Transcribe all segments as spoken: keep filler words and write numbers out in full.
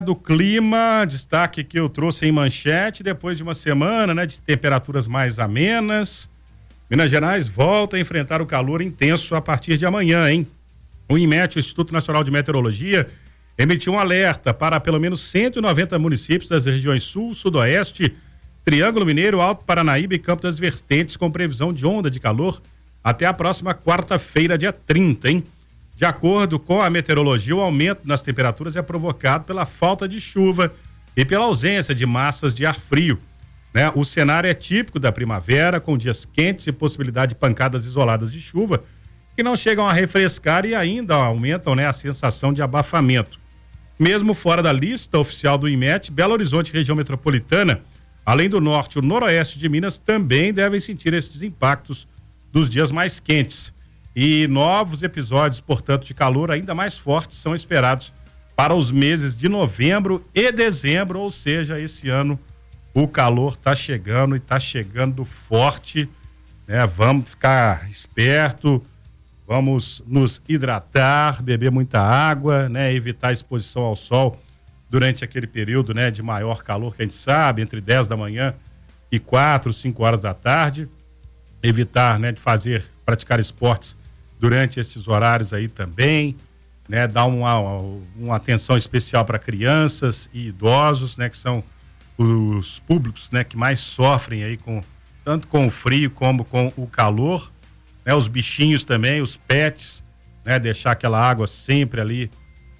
Do clima, destaque que eu trouxe em manchete, depois de uma semana, né, de temperaturas mais amenas, Minas Gerais volta a enfrentar o calor intenso a partir de amanhã, hein? O INMET, o Instituto Nacional de Meteorologia, emitiu um alerta para pelo menos cento e noventa municípios das regiões Sul, Sudoeste, Triângulo Mineiro, Alto Paranaíba e Campo das Vertentes, com previsão de onda de calor até a próxima quarta-feira, dia trinta, hein? De acordo com a meteorologia, o aumento nas temperaturas é provocado pela falta de chuva e pela ausência de massas de ar frio, né? O cenário é típico da primavera, com dias quentes e possibilidade de pancadas isoladas de chuva, que não chegam a refrescar e ainda aumentam, né, a sensação de abafamento. Mesmo fora da lista oficial do INMET, Belo Horizonte, região metropolitana, além do norte e o noroeste de Minas, também devem sentir esses impactos dos dias mais quentes. E novos episódios, portanto, de calor ainda mais fortes são esperados para os meses de novembro e dezembro, ou seja, esse ano o calor está chegando e está chegando forte, né? Vamos ficar esperto, vamos nos hidratar, beber muita água, né? Evitar a exposição ao sol durante aquele período, né, de maior calor que a gente sabe, entre dez da manhã e quatro, cinco horas da tarde. Evitar, né, de fazer, praticar esportes durante estes horários aí também, né? Dar uma, uma atenção especial para crianças e idosos, né? Que são os públicos, né, que mais sofrem aí com, tanto com o frio como com o calor, né? Os bichinhos também, os pets, né? Deixar aquela água sempre ali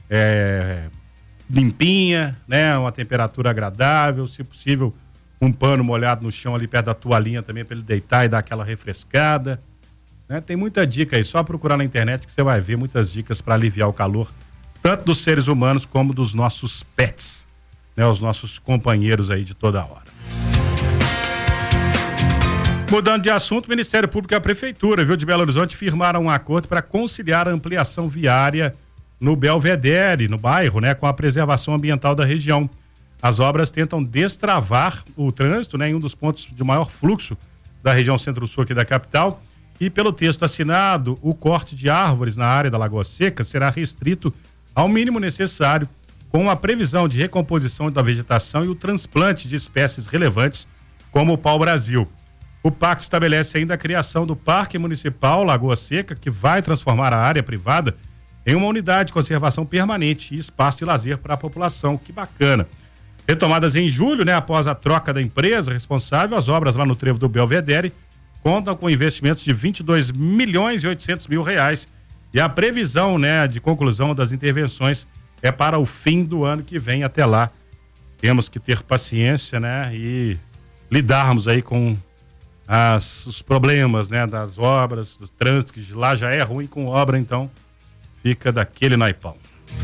é, limpinha, né? Uma temperatura agradável, se possível um pano molhado no chão ali perto da toalhinha também para ele deitar e dar aquela refrescada, né? Tem muita dica aí, só procurar na internet que você vai ver muitas dicas para aliviar o calor, tanto dos seres humanos como dos nossos pets, né? Os nossos companheiros aí de toda hora. Mudando de assunto, o Ministério Público e a Prefeitura, viu, de Belo Horizonte firmaram um acordo para conciliar a ampliação viária no Belvedere, no bairro, né? Com a preservação ambiental da região. As obras tentam destravar o trânsito, né, em um dos pontos de maior fluxo da região centro-sul aqui da capital. E pelo texto assinado, o corte de árvores na área da Lagoa Seca será restrito ao mínimo necessário, com a previsão de recomposição da vegetação e o transplante de espécies relevantes, como o pau-brasil. O pacto estabelece ainda a criação do Parque Municipal Lagoa Seca, que vai transformar a área privada em uma unidade de conservação permanente e espaço de lazer para a população. Que bacana. Retomadas em julho, né, após a troca da empresa responsável, as obras lá no trevo do Belvedere contam com investimentos de vinte e dois milhões e oitocentos mil reais e a previsão, né, de conclusão das intervenções é para o fim do ano que vem. Até lá temos que ter paciência, né, e lidarmos aí com as, os problemas, né, das obras, do trânsito, que lá já é ruim com obra, então fica daquele naipão.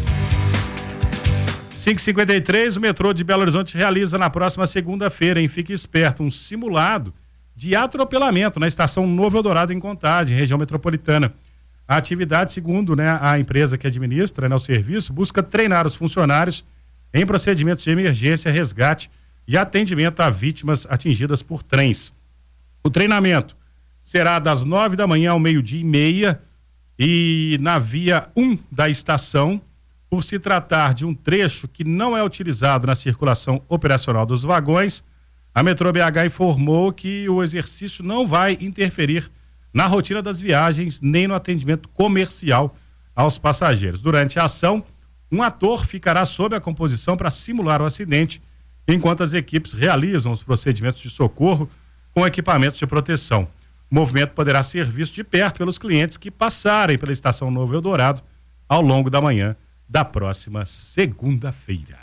cinco e cinquenta e três, o metrô de Belo Horizonte realiza na próxima segunda-feira, hein? Fique esperto, um simulado de atropelamento na estação Novo Eldorado, em Contagem, região metropolitana. A atividade, segundo, né, a empresa que administra, né, o serviço, busca treinar os funcionários em procedimentos de emergência, resgate e atendimento a vítimas atingidas por trens. O treinamento será das nove da manhã ao meio-dia e meia e na via um da estação. Por se tratar de um trecho que não é utilizado na circulação operacional dos vagões, a Metrô B H informou que o exercício não vai interferir na rotina das viagens nem no atendimento comercial aos passageiros. Durante a ação, um ator ficará sob a composição para simular o acidente, enquanto as equipes realizam os procedimentos de socorro com equipamentos de proteção. O movimento poderá ser visto de perto pelos clientes que passarem pela estação Novo Eldorado ao longo da manhã da próxima segunda-feira.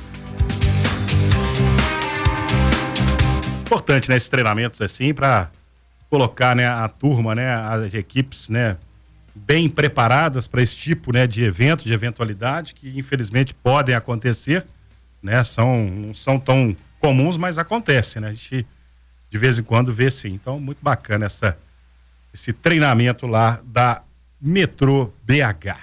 Importante, né, esses treinamentos assim para colocar, né, a turma, né, as equipes, né, bem preparadas para esse tipo, né, de evento, de eventualidade que infelizmente podem acontecer, né, são não são tão comuns, mas acontecem, né? A gente de vez em quando vê sim. Então, muito bacana essa esse treinamento lá da Metrô B H.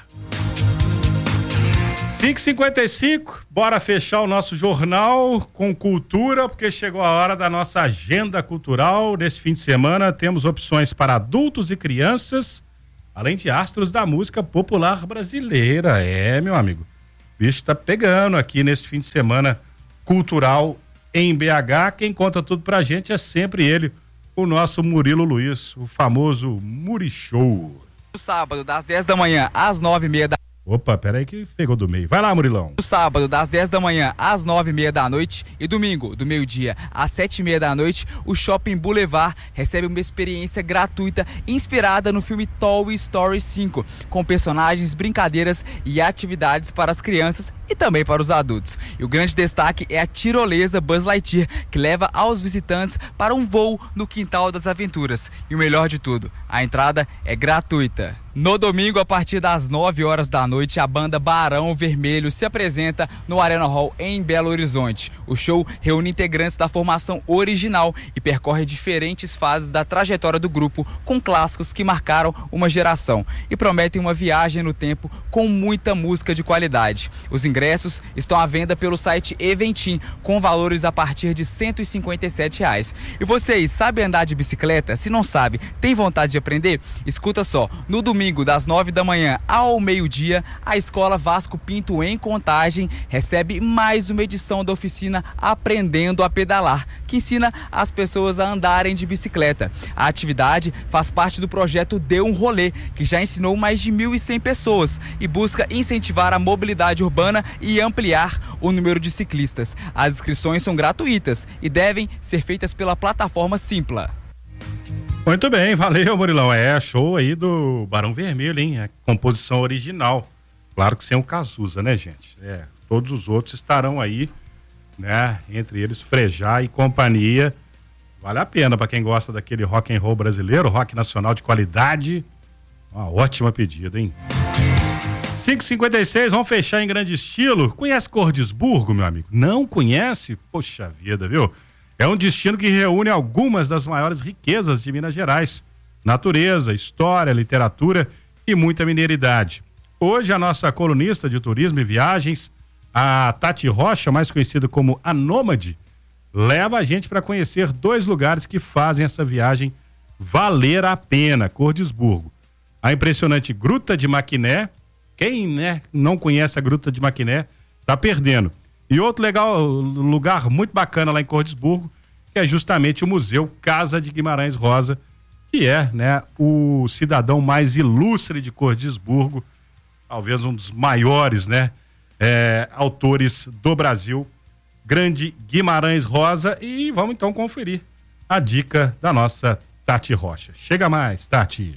cinco e cinquenta e cinco, bora fechar o nosso jornal com cultura, porque chegou a hora da nossa agenda cultural. Neste fim de semana temos opções para adultos e crianças, além de astros da música popular brasileira. É, meu amigo, bicho tá pegando aqui nesse fim de semana cultural em B H. Quem conta tudo pra gente é sempre ele, o nosso Murilo Luiz, o famoso Muri Show. No sábado, das dez da manhã às nove e meia da Opa, peraí que pegou do meio. Vai lá, Murilão. No sábado, das dez da manhã às nove e meia da noite e domingo, do meio-dia às sete e meia da noite, o Shopping Boulevard recebe uma experiência gratuita inspirada no filme Toy Story cinco, com personagens, brincadeiras e atividades para as crianças e também para os adultos. E o grande destaque é a tirolesa Buzz Lightyear, que leva aos visitantes para um voo no quintal das aventuras. E o melhor de tudo, a entrada é gratuita. No domingo, a partir das nove horas da noite, a banda Barão Vermelho se apresenta no Arena Hall em Belo Horizonte. O show reúne integrantes da formação original e percorre diferentes fases da trajetória do grupo, com clássicos que marcaram uma geração e prometem uma viagem no tempo com muita música de qualidade. Os ingressos estão à venda pelo site Eventim, com valores a partir de cento e cinquenta e sete reais. E vocês, sabem andar de bicicleta? Se não sabe, tem vontade de aprender? Escuta só, no domingo, Domingo, das nove da manhã ao meio-dia, a Escola Vasco Pinto, em Contagem, recebe mais uma edição da oficina Aprendendo a Pedalar, que ensina as pessoas a andarem de bicicleta. A atividade faz parte do projeto Dê um Rolê, que já ensinou mais de mil e cem pessoas e busca incentivar a mobilidade urbana e ampliar o número de ciclistas. As inscrições são gratuitas e devem ser feitas pela plataforma Simpla. Muito bem, valeu, Murilão. É, show aí do Barão Vermelho, hein? A composição original. Claro que sem o Cazuza, né, gente? É, todos os outros estarão aí, né? Entre eles Frejá e companhia. Vale a pena para quem gosta daquele rock and roll brasileiro, rock nacional de qualidade. Uma ótima pedida, hein? cinco e cinquenta e seis, vamos fechar em grande estilo. Conhece Cordisburgo, meu amigo? Não conhece? Poxa vida, viu? É um destino que reúne algumas das maiores riquezas de Minas Gerais: natureza, história, literatura e muita mineridade. Hoje a nossa colunista de turismo e viagens, a Tati Rocha, mais conhecida como a Nômade, leva a gente para conhecer dois lugares que fazem essa viagem valer a pena. Cordisburgo, a impressionante Gruta de Maquiné. Quem, né, não conhece a Gruta de Maquiné tá perdendo. E outro legal lugar muito bacana lá em Cordisburgo, que é justamente o Museu Casa de Guimarães Rosa, que é, né, o cidadão mais ilustre de Cordisburgo, talvez um dos maiores, né, é, autores do Brasil, grande Guimarães Rosa. E vamos então conferir a dica da nossa Tati Rocha. Chega mais, Tati.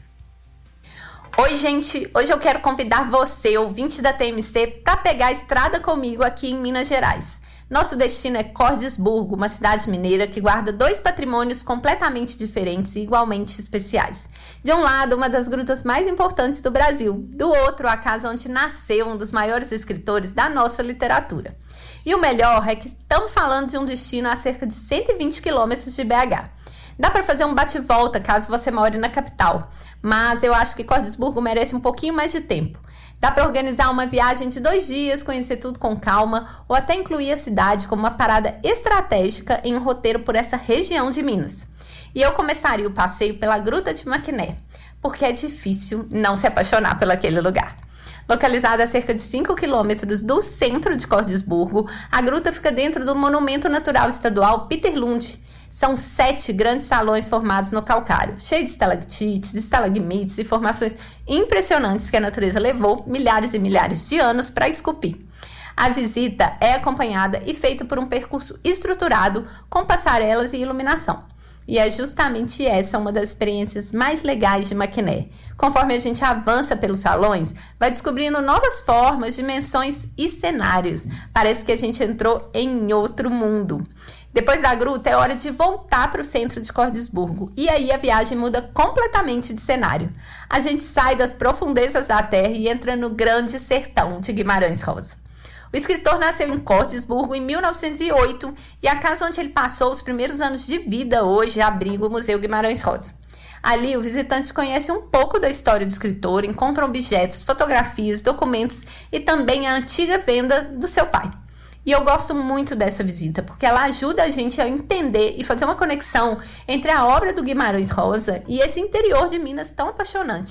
Oi, gente, hoje eu quero convidar você, ouvinte da T M C, para pegar a estrada comigo aqui em Minas Gerais. Nosso destino é Cordisburgo, uma cidade mineira que guarda dois patrimônios completamente diferentes e igualmente especiais. De um lado, uma das grutas mais importantes do Brasil, do outro, a casa onde nasceu um dos maiores escritores da nossa literatura. E o melhor é que estamos falando de um destino a cerca de cento e vinte quilômetros de B H. Dá para fazer um bate-volta caso você more na capital, mas eu acho que Cordisburgo merece um pouquinho mais de tempo. Dá para organizar uma viagem de dois dias, conhecer tudo com calma, ou até incluir a cidade como uma parada estratégica em um roteiro por essa região de Minas. E eu começaria o passeio pela Gruta de Maquiné, porque é difícil não se apaixonar por aquele lugar. Localizada a cerca de cinco quilômetros do centro de Cordisburgo, a gruta fica dentro do Monumento Natural Estadual Peter Lund. São sete grandes salões formados no calcário, cheio de estalactites, estalagmites e formações impressionantes que a natureza levou milhares e milhares de anos para esculpir. A visita é acompanhada e feita por um percurso estruturado com passarelas e iluminação. E é justamente essa uma das experiências mais legais de Maquiné. Conforme a gente avança pelos salões, vai descobrindo novas formas, dimensões e cenários. Parece que a gente entrou em outro mundo. Depois da gruta, é hora de voltar para o centro de Cordisburgo. E aí a viagem muda completamente de cenário. A gente sai das profundezas da terra e entra no grande sertão de Guimarães Rosa. O escritor nasceu em Cordisburgo em mil novecentos e oito e a casa onde ele passou os primeiros anos de vida hoje abriga o Museu Guimarães Rosa. Ali, o visitante conhece um pouco da história do escritor, encontra objetos, fotografias, documentos e também a antiga venda do seu pai. E eu gosto muito dessa visita, porque ela ajuda a gente a entender e fazer uma conexão entre a obra do Guimarães Rosa e esse interior de Minas tão apaixonante.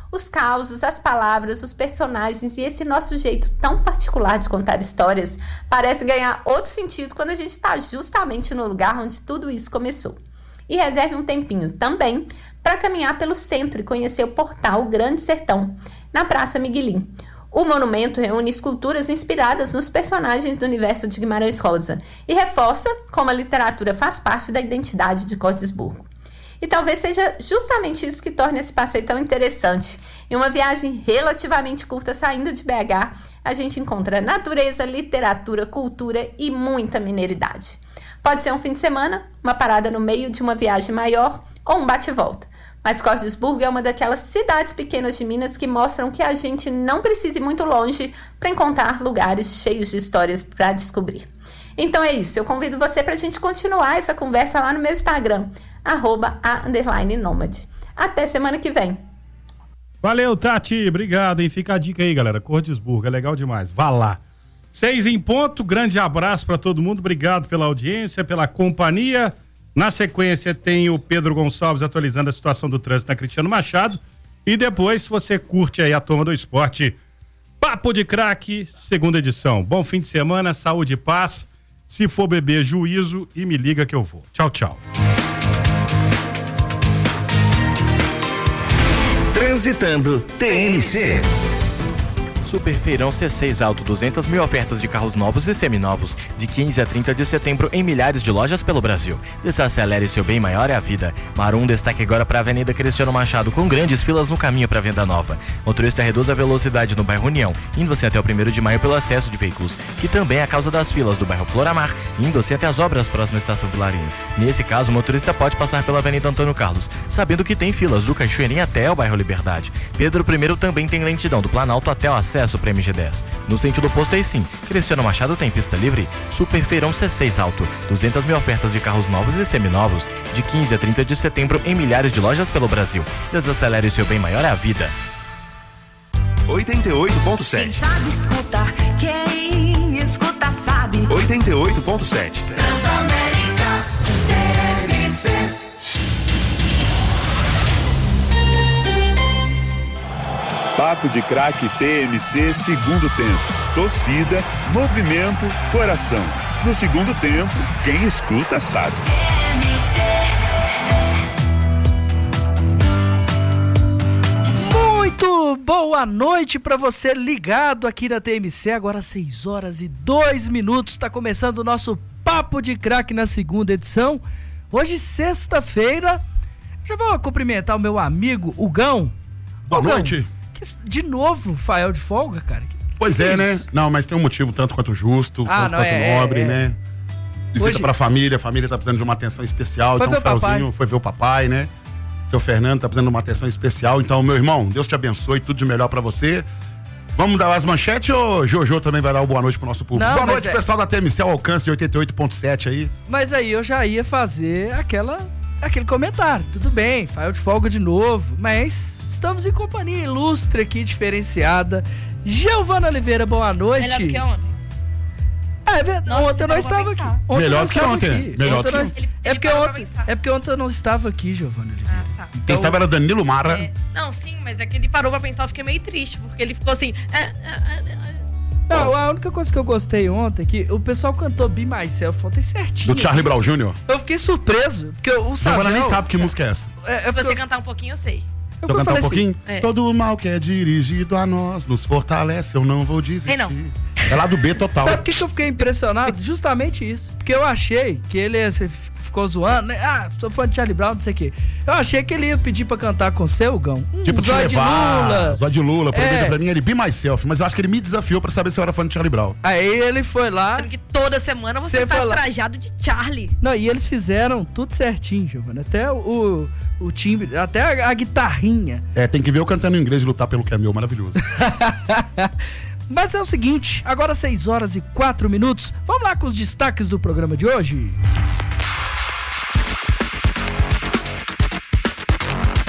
Os causos, as palavras, os personagens e esse nosso jeito tão particular de contar histórias parece ganhar outro sentido quando a gente está justamente no lugar onde tudo isso começou. E reserve um tempinho também para caminhar pelo centro e conhecer o portal Grande Sertão, na Praça Miguelim. O monumento reúne esculturas inspiradas nos personagens do universo de Guimarães Rosa e reforça como a literatura faz parte da identidade de Cordisburgo. E talvez seja justamente isso que torna esse passeio tão interessante. Em uma viagem relativamente curta saindo de B H, a gente encontra natureza, literatura, cultura e muita mineiridade. Pode ser um fim de semana, uma parada no meio de uma viagem maior ou um bate-volta. Mas Cordisburgo é uma daquelas cidades pequenas de Minas que mostram que a gente não precisa ir muito longe para encontrar lugares cheios de histórias para descobrir. Então é isso, eu convido você para a gente continuar essa conversa lá no meu Instagram, arroba a underline nômade. Até semana que vem. Valeu, Tati, obrigado, hein? Fica a dica aí, galera, Cordisburgo, é legal demais, vá lá. Seis em ponto, grande abraço para todo mundo, obrigado pela audiência, pela companhia. Na sequência tem o Pedro Gonçalves atualizando a situação do trânsito na Cristiano Machado. E depois você curte aí a Turma do Esporte. Papo de Craque, segunda edição. Bom fim de semana, saúde e paz. Se for beber, juízo e me liga que eu vou. Tchau, tchau. Transitando T N C. Super Feirão C seis Alto, duzentas mil ofertas de carros novos e seminovos, de quinze a trinta de setembro em milhares de lojas pelo Brasil. Desacelere, seu bem maior é a vida. Marum destaque agora para a Avenida Cristiano Machado, com grandes filas no caminho para venda nova. Motorista reduz a velocidade no bairro União, indo-se até o primeiro de maio pelo excesso de veículos, que também é a causa das filas do bairro Floramar, indo-se até as obras próxima à estação Vilarinho. Nesse caso, o motorista pode passar pela Avenida Antônio Carlos, sabendo que tem filas do Cachoeirinha até o bairro Liberdade. Pedro I também tem lentidão do Planalto até o acesso para M G dez. No sentido oposto aí sim, Cristiano Machado tem pista livre. Super Feirão C seis Alto, duzentas mil ofertas de carros novos e seminovos, de quinze a trinta de setembro em milhares de lojas pelo Brasil. Desacelere, seu bem maior é a vida. oitenta e oito ponto sete. Quem sabe escutar, quem escuta sabe. oitenta e oito ponto sete. Transamérica T M C. Papo de Craque T M C, segundo tempo. Torcida, movimento, coração. No segundo tempo, quem escuta sabe. Muito boa noite para você ligado aqui na T M C. Agora seis horas e dois minutos. Está começando o nosso Papo de Craque na segunda edição. Hoje, sexta-feira. Já vou cumprimentar o meu amigo Hugão. Boa Hugão, noite. De novo, Fael de folga, cara? Que, pois que é, é né? isso? Não, mas tem um motivo tanto quanto justo, Ah, tanto não, quanto é, nobre, é, né? Visita Hoje- pra família, a família tá precisando de uma atenção especial. Foi então ver o o Felzinho papai. foi ver o papai, né? Seu Fernando tá precisando de uma atenção especial. Então, meu irmão, Deus te abençoe, tudo de melhor pra você. Vamos dar as manchetes ou Jojo também vai dar uma boa noite pro nosso público? Não, boa mas noite, é- pessoal da T M C, ao alcance de oitenta e oito ponto sete aí. Mas aí eu já ia fazer aquela, aquele comentário. Tudo bem, Fael de folga de novo. Mas estamos em companhia ilustre aqui, diferenciada. Giovana Oliveira, boa noite. Melhor do que ontem. Ah, é verdade. Nossa, Ontem eu não você parou estava pra aqui. pensar. Ontem eu Melhor não do que estava ontem. aqui. Melhor Ontem do eu não- que- Ele- É ele porque parou pra ontem, pensar. é porque ontem eu não estava aqui, Giovana Oliveira. Ah, tá. Quem estava era Danilo Mara. É, não, sim, mas é que ele parou pra pensar, eu fiquei meio triste, porque ele ficou assim. ah, ah, ah, Não, a única coisa que eu gostei ontem é que o pessoal cantou Be Myself ontem certinho. Do Charlie Brown Júnior Eu fiquei surpreso, porque o Samuel... Giovana nem sabe que música é essa. É, é Se porque você eu- cantar um pouquinho, eu sei. eu Se eu cantar falei um pouquinho? assim, é. Todo o mal que é dirigido a nós nos fortalece, eu não vou desistir. Ei, não. É lá do B total. Sabe por que, que eu fiquei impressionado? Justamente isso. Porque eu achei que ele ia- ficou zoando, né? Ah, sou fã de Charlie Brown, não sei o quê. Eu achei que ele ia pedir pra cantar com você, Hugão. Um Tipo, te Zóio de levar, Lula. Zóio de Lula, proibida É. pra mim, ele Be Myself, mas eu acho que ele me desafiou pra saber se eu era fã de Charlie Brown. Aí ele foi lá. Sabe que toda semana você Você está foi lá. trajado de Charlie. Não, e eles fizeram tudo certinho, Giovana. Até o, o timbre, até a, a guitarrinha. É, tem que ver eu cantando em inglês e lutar pelo que é meu, maravilhoso. Mas é o seguinte, agora seis horas e quatro minutos. Vamos lá com os destaques do programa de hoje.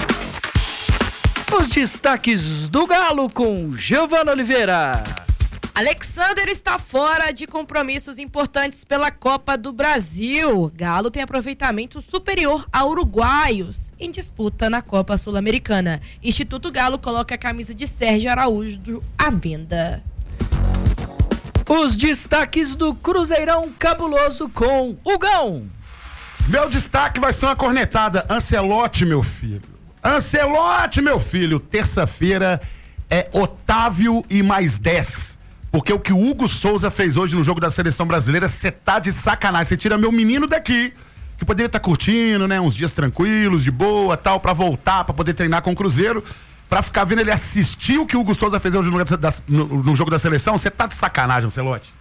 Os destaques do Galo com Giovana Oliveira. Alexander está fora de compromissos importantes pela Copa do Brasil. Galo tem aproveitamento superior a uruguaios em disputa na Copa Sul-Americana. Instituto Galo coloca a camisa de Sérgio Araújo à venda. Os destaques do Cruzeirão Cabuloso com Hugão. Meu destaque vai ser uma cornetada. Ancelotti, meu filho. Ancelotti, meu filho. Terça-feira é Otávio e mais dez. Porque o que o Hugo Souza fez hoje no jogo da Seleção Brasileira, você tá de sacanagem. Você tira meu menino daqui, que poderia estar tá curtindo, né? Uns dias tranquilos, de boa, tal, pra voltar, pra poder treinar com o Cruzeiro. Pra ficar vendo ele assistir o que o Hugo Souza fez hoje no, da, no, no jogo da Seleção. Você tá de sacanagem, Ancelotti.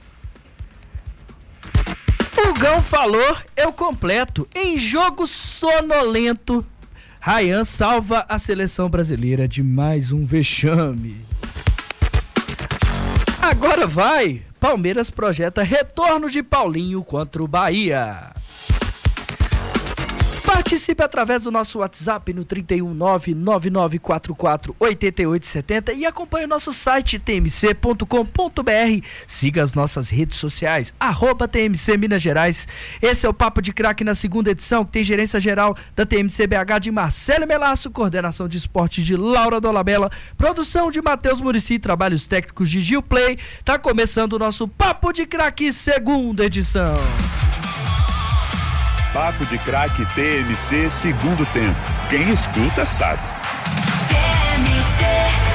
O Gão falou, eu completo. Em jogo sonolento, Ryan salva a Seleção Brasileira de mais um vexame. Agora vai, Palmeiras projeta retorno de Paulinho contra o Bahia. Participe através do nosso WhatsApp no trinta e um, nove nove nove quatro quatro, oito oito sete zero e acompanhe o nosso site t m c ponto com ponto b r. Siga as nossas redes sociais, arroba T M C Minas Gerais. Esse é o Papo de Craque na segunda edição, que tem gerência geral da T M C B H de Marcelo Melasso, coordenação de esportes de Laura Dolabella, produção de Matheus Muricy, trabalhos técnicos de Gil Play. Tá começando o nosso Papo de Craque segunda edição. Papo de Craque T M C segundo tempo. Quem escuta sabe. T M C.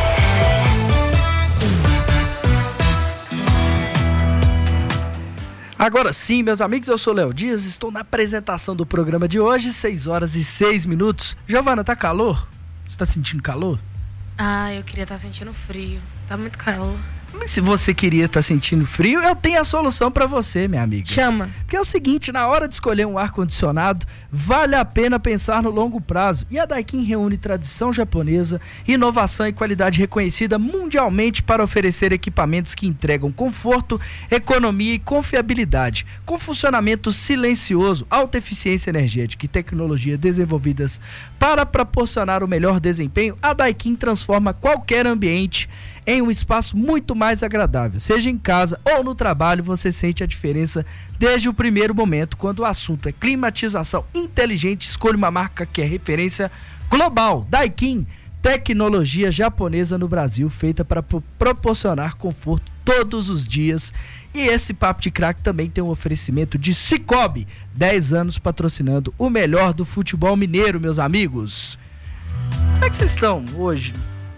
Agora sim, meus amigos, eu sou Léo Dias, estou na apresentação do programa de hoje, seis horas e seis minutos. Giovana, tá calor? Você tá sentindo calor? Ah, eu queria estar sentindo frio. Tá muito calor. Mas se você queria estar sentindo frio, eu tenho a solução pra você, minha amiga. Chama. Porque é o seguinte, na hora de escolher um ar-condicionado, vale a pena pensar no longo prazo. E a Daikin reúne tradição japonesa, inovação e qualidade reconhecida mundialmente para oferecer equipamentos que entregam conforto, economia e confiabilidade, com funcionamento silencioso, alta eficiência energética e tecnologia desenvolvidas para proporcionar o melhor desempenho. A Daikin transforma qualquer ambiente em um espaço muito mais agradável. Seja em casa ou no trabalho, você sente a diferença desde o primeiro momento. Quando o assunto é climatização inteligente, escolha uma marca que é referência global. Daikin, tecnologia japonesa no Brasil, feita para pro- proporcionar conforto todos os dias. E esse Papo de Craque também tem um oferecimento de Cicobi, dez anos patrocinando o melhor do futebol mineiro, meus amigos. Como é que vocês estão hoje?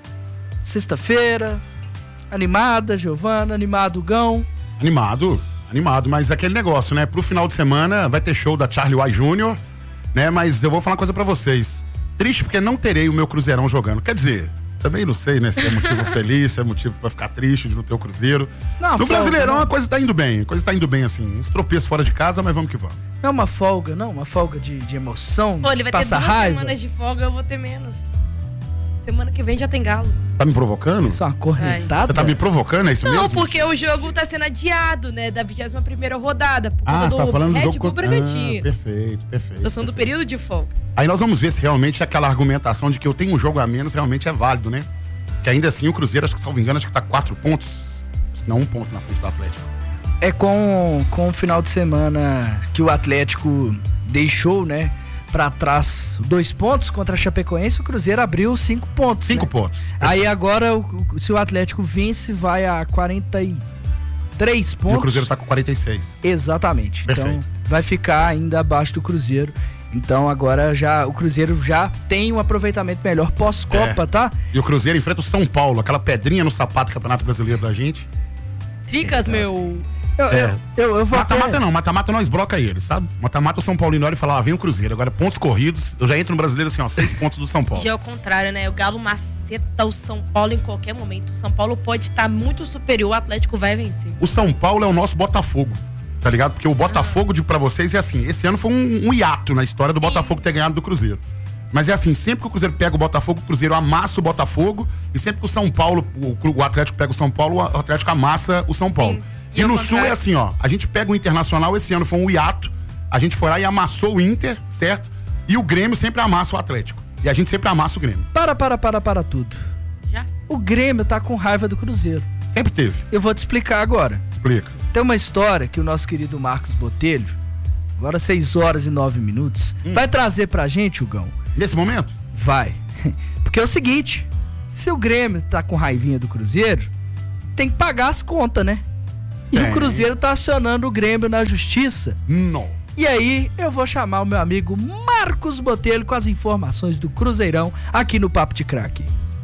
Sexta-feira, animada, Giovana, animado, Gão. Animado, animado, mas é aquele negócio, né? Pro final de semana vai ter show da Charlie Way Júnior, né? Mas eu vou falar uma coisa pra vocês. Triste porque não terei o meu Cruzeirão jogando. Quer dizer, também não sei, né? Se é motivo feliz, se é motivo pra ficar triste de não ter o Cruzeiro. Não, no folga, Brasileirão não. A coisa tá indo bem, a coisa tá indo bem, assim. Uns tropeços fora de casa, mas vamos que vamos. Não é uma folga, não? Uma folga de, de emoção, Pô, ele vai passa ter duas raiva. semanas de folga, eu vou ter menos. Semana que vem já tem Galo. Tá me provocando? Isso é uma cornetada? Você tá me provocando, é isso Não, mesmo? Não, porque o jogo tá sendo adiado, né? Da vigésima primeira rodada. Por Ah, conta você tá do falando do Red jogo Bull contra... Bragantino. Ah, perfeito, perfeito. Tô falando do período de folga. Aí nós vamos ver se realmente aquela argumentação de que eu tenho um jogo a menos realmente é válido, né? Que ainda assim o Cruzeiro, acho que, salvo engano, acho que tá quatro pontos, não um ponto na frente do Atlético. É com, com o final de semana que o Atlético deixou, né, pra trás dois pontos contra a Chapecoense, o Cruzeiro abriu cinco pontos. Cinco né? pontos. Aí agora, o, o, se o Atlético vence, vai a quarenta e três pontos. E o Cruzeiro tá com quarenta e seis. Exatamente. Perfeito. Então vai ficar ainda abaixo do Cruzeiro. Então agora já o Cruzeiro já tem um aproveitamento melhor pós-Copa, É. tá? E o Cruzeiro enfrenta o São Paulo, aquela pedrinha no sapato do Campeonato Brasileiro da gente. Tricas, meu. Eu, É. eu, eu, eu vou Mata-mata até... não, mata-mata nós broca eles, sabe? Mata-mata o São Paulino olha e fala, ah, vem o Cruzeiro. Agora, pontos corridos, eu já entro no Brasileiro assim, ó, seis pontos do São Paulo. Já é o contrário, né? O Galo maceta o São Paulo em qualquer momento. O São Paulo pode estar muito superior, o Atlético vai vencer. O São Paulo é o nosso Botafogo, tá ligado? Porque o Botafogo, de, pra vocês, é assim, esse ano foi um, um hiato na história do Sim. Botafogo ter ganhado do Cruzeiro. Mas é assim, sempre que o Cruzeiro pega o Botafogo, o Cruzeiro amassa o Botafogo, e sempre que o São Paulo, o, o Atlético pega o São Paulo, o Atlético amassa o São Paulo. Sim. E, E no ao Sul contrário. é assim, ó, a gente pega o Internacional, esse ano foi um hiato, a gente foi lá e amassou o Inter, certo? E o Grêmio sempre amassa o Atlético. E a gente sempre amassa o Grêmio. Para, para, para, para tudo. Já? O Grêmio tá com raiva do Cruzeiro. Sempre teve. Eu vou te explicar agora. Explica. Tem uma história que o nosso querido Marcos Botelho, agora seis horas e nove minutos, hum. vai trazer pra gente, Hugão. Nesse momento? Vai. Porque é o seguinte, se o Grêmio tá com raivinha do Cruzeiro, tem que pagar as contas, né? E é. o Cruzeiro tá acionando o Grêmio na justiça. Não. E aí, eu vou chamar o meu amigo Marcos Botelho com as informações do Cruzeirão aqui no Papo de Craque.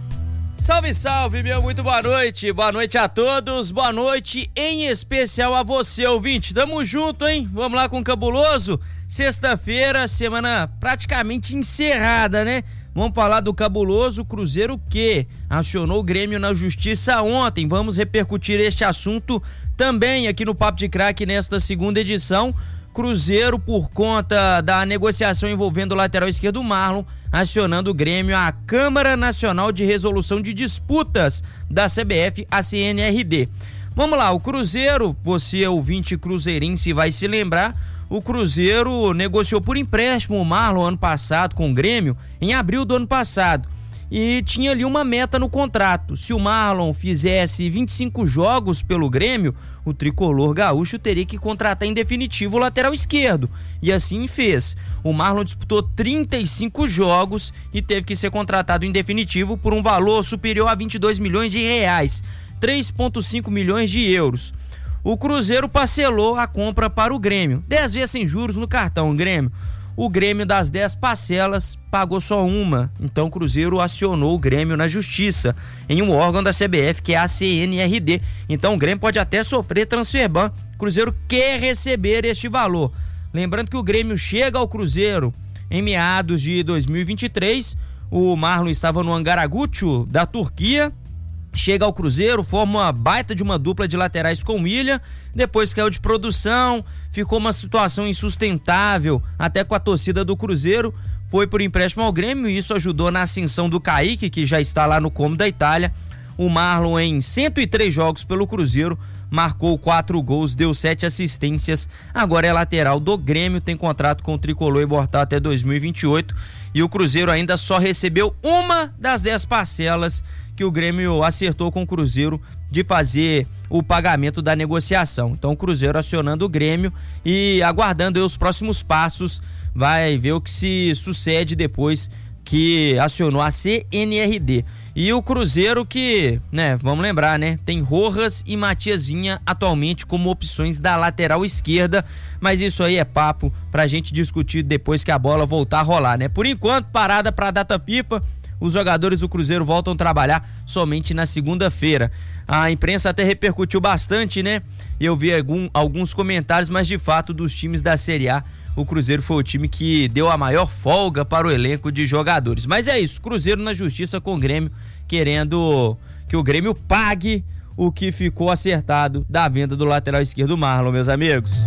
Salve, salve, meu, muito boa noite, boa noite a todos, boa noite em especial a você, ouvinte, tamo junto, hein, vamos lá com o Cabuloso, sexta-feira, semana praticamente encerrada, né, vamos falar do Cabuloso, Cruzeiro que acionou o Grêmio na justiça ontem, vamos repercutir este assunto também aqui no Papo de Craque nesta segunda edição. Cruzeiro, por conta da negociação envolvendo o lateral esquerdo Marlon, acionando o Grêmio à Câmara Nacional de Resolução de Disputas da C B F, a C N R D. Vamos lá, o Cruzeiro, você ouvinte cruzeirense vai se lembrar, o Cruzeiro negociou por empréstimo o Marlon ano passado com o Grêmio, em abril do ano passado. E tinha ali uma meta no contrato, se o Marlon fizesse vinte e cinco jogos pelo Grêmio, o tricolor gaúcho teria que contratar em definitivo o lateral esquerdo, e assim fez. O Marlon disputou trinta e cinco jogos e teve que ser contratado em definitivo por um valor superior a vinte e dois milhões de reais, três vírgula cinco milhões de euros. O Cruzeiro parcelou a compra para o Grêmio, dez vezes sem juros no cartão Grêmio. O Grêmio, das dez parcelas, pagou só uma. Então o Cruzeiro acionou o Grêmio na justiça, em um órgão da C B F, que é a C N R D. Então o Grêmio pode até sofrer transfer ban. O Cruzeiro quer receber este valor. Lembrando que o Grêmio chega ao Cruzeiro em meados de dois mil e vinte e três. O Marlon estava no Angaragücü, da Turquia. Chega ao Cruzeiro, forma uma baita de uma dupla de laterais com o William, depois caiu de produção, ficou uma situação insustentável até com a torcida do Cruzeiro, foi por empréstimo ao Grêmio e isso ajudou na ascensão do Kaique, que já está lá no Como da Itália. O Marlon, em cento e três jogos pelo Cruzeiro, marcou quatro gols, deu sete assistências, agora é lateral do Grêmio, tem contrato com o Tricolor Imortal até dois mil e vinte e oito e o Cruzeiro ainda só recebeu uma das dez parcelas que o Grêmio acertou com o Cruzeiro de fazer o pagamento da negociação. Então o Cruzeiro acionando o Grêmio e aguardando aí os próximos passos, vai ver o que se sucede depois que acionou a C N R D. E o Cruzeiro que, né, vamos lembrar, né, tem Rojas e Matias Vinha atualmente como opções da lateral esquerda, mas isso aí é papo pra gente discutir depois que a bola voltar a rolar, né? Por enquanto, parada pra data FIFA. Os jogadores do Cruzeiro voltam a trabalhar somente na segunda-feira. A imprensa até repercutiu bastante, né? Eu vi algum, alguns comentários, mas de fato dos times da Série A, o Cruzeiro foi o time que deu a maior folga para o elenco de jogadores. Mas é isso, Cruzeiro na justiça com o Grêmio, querendo que o Grêmio pague o que ficou acertado da venda do lateral esquerdo Marlon, meus amigos.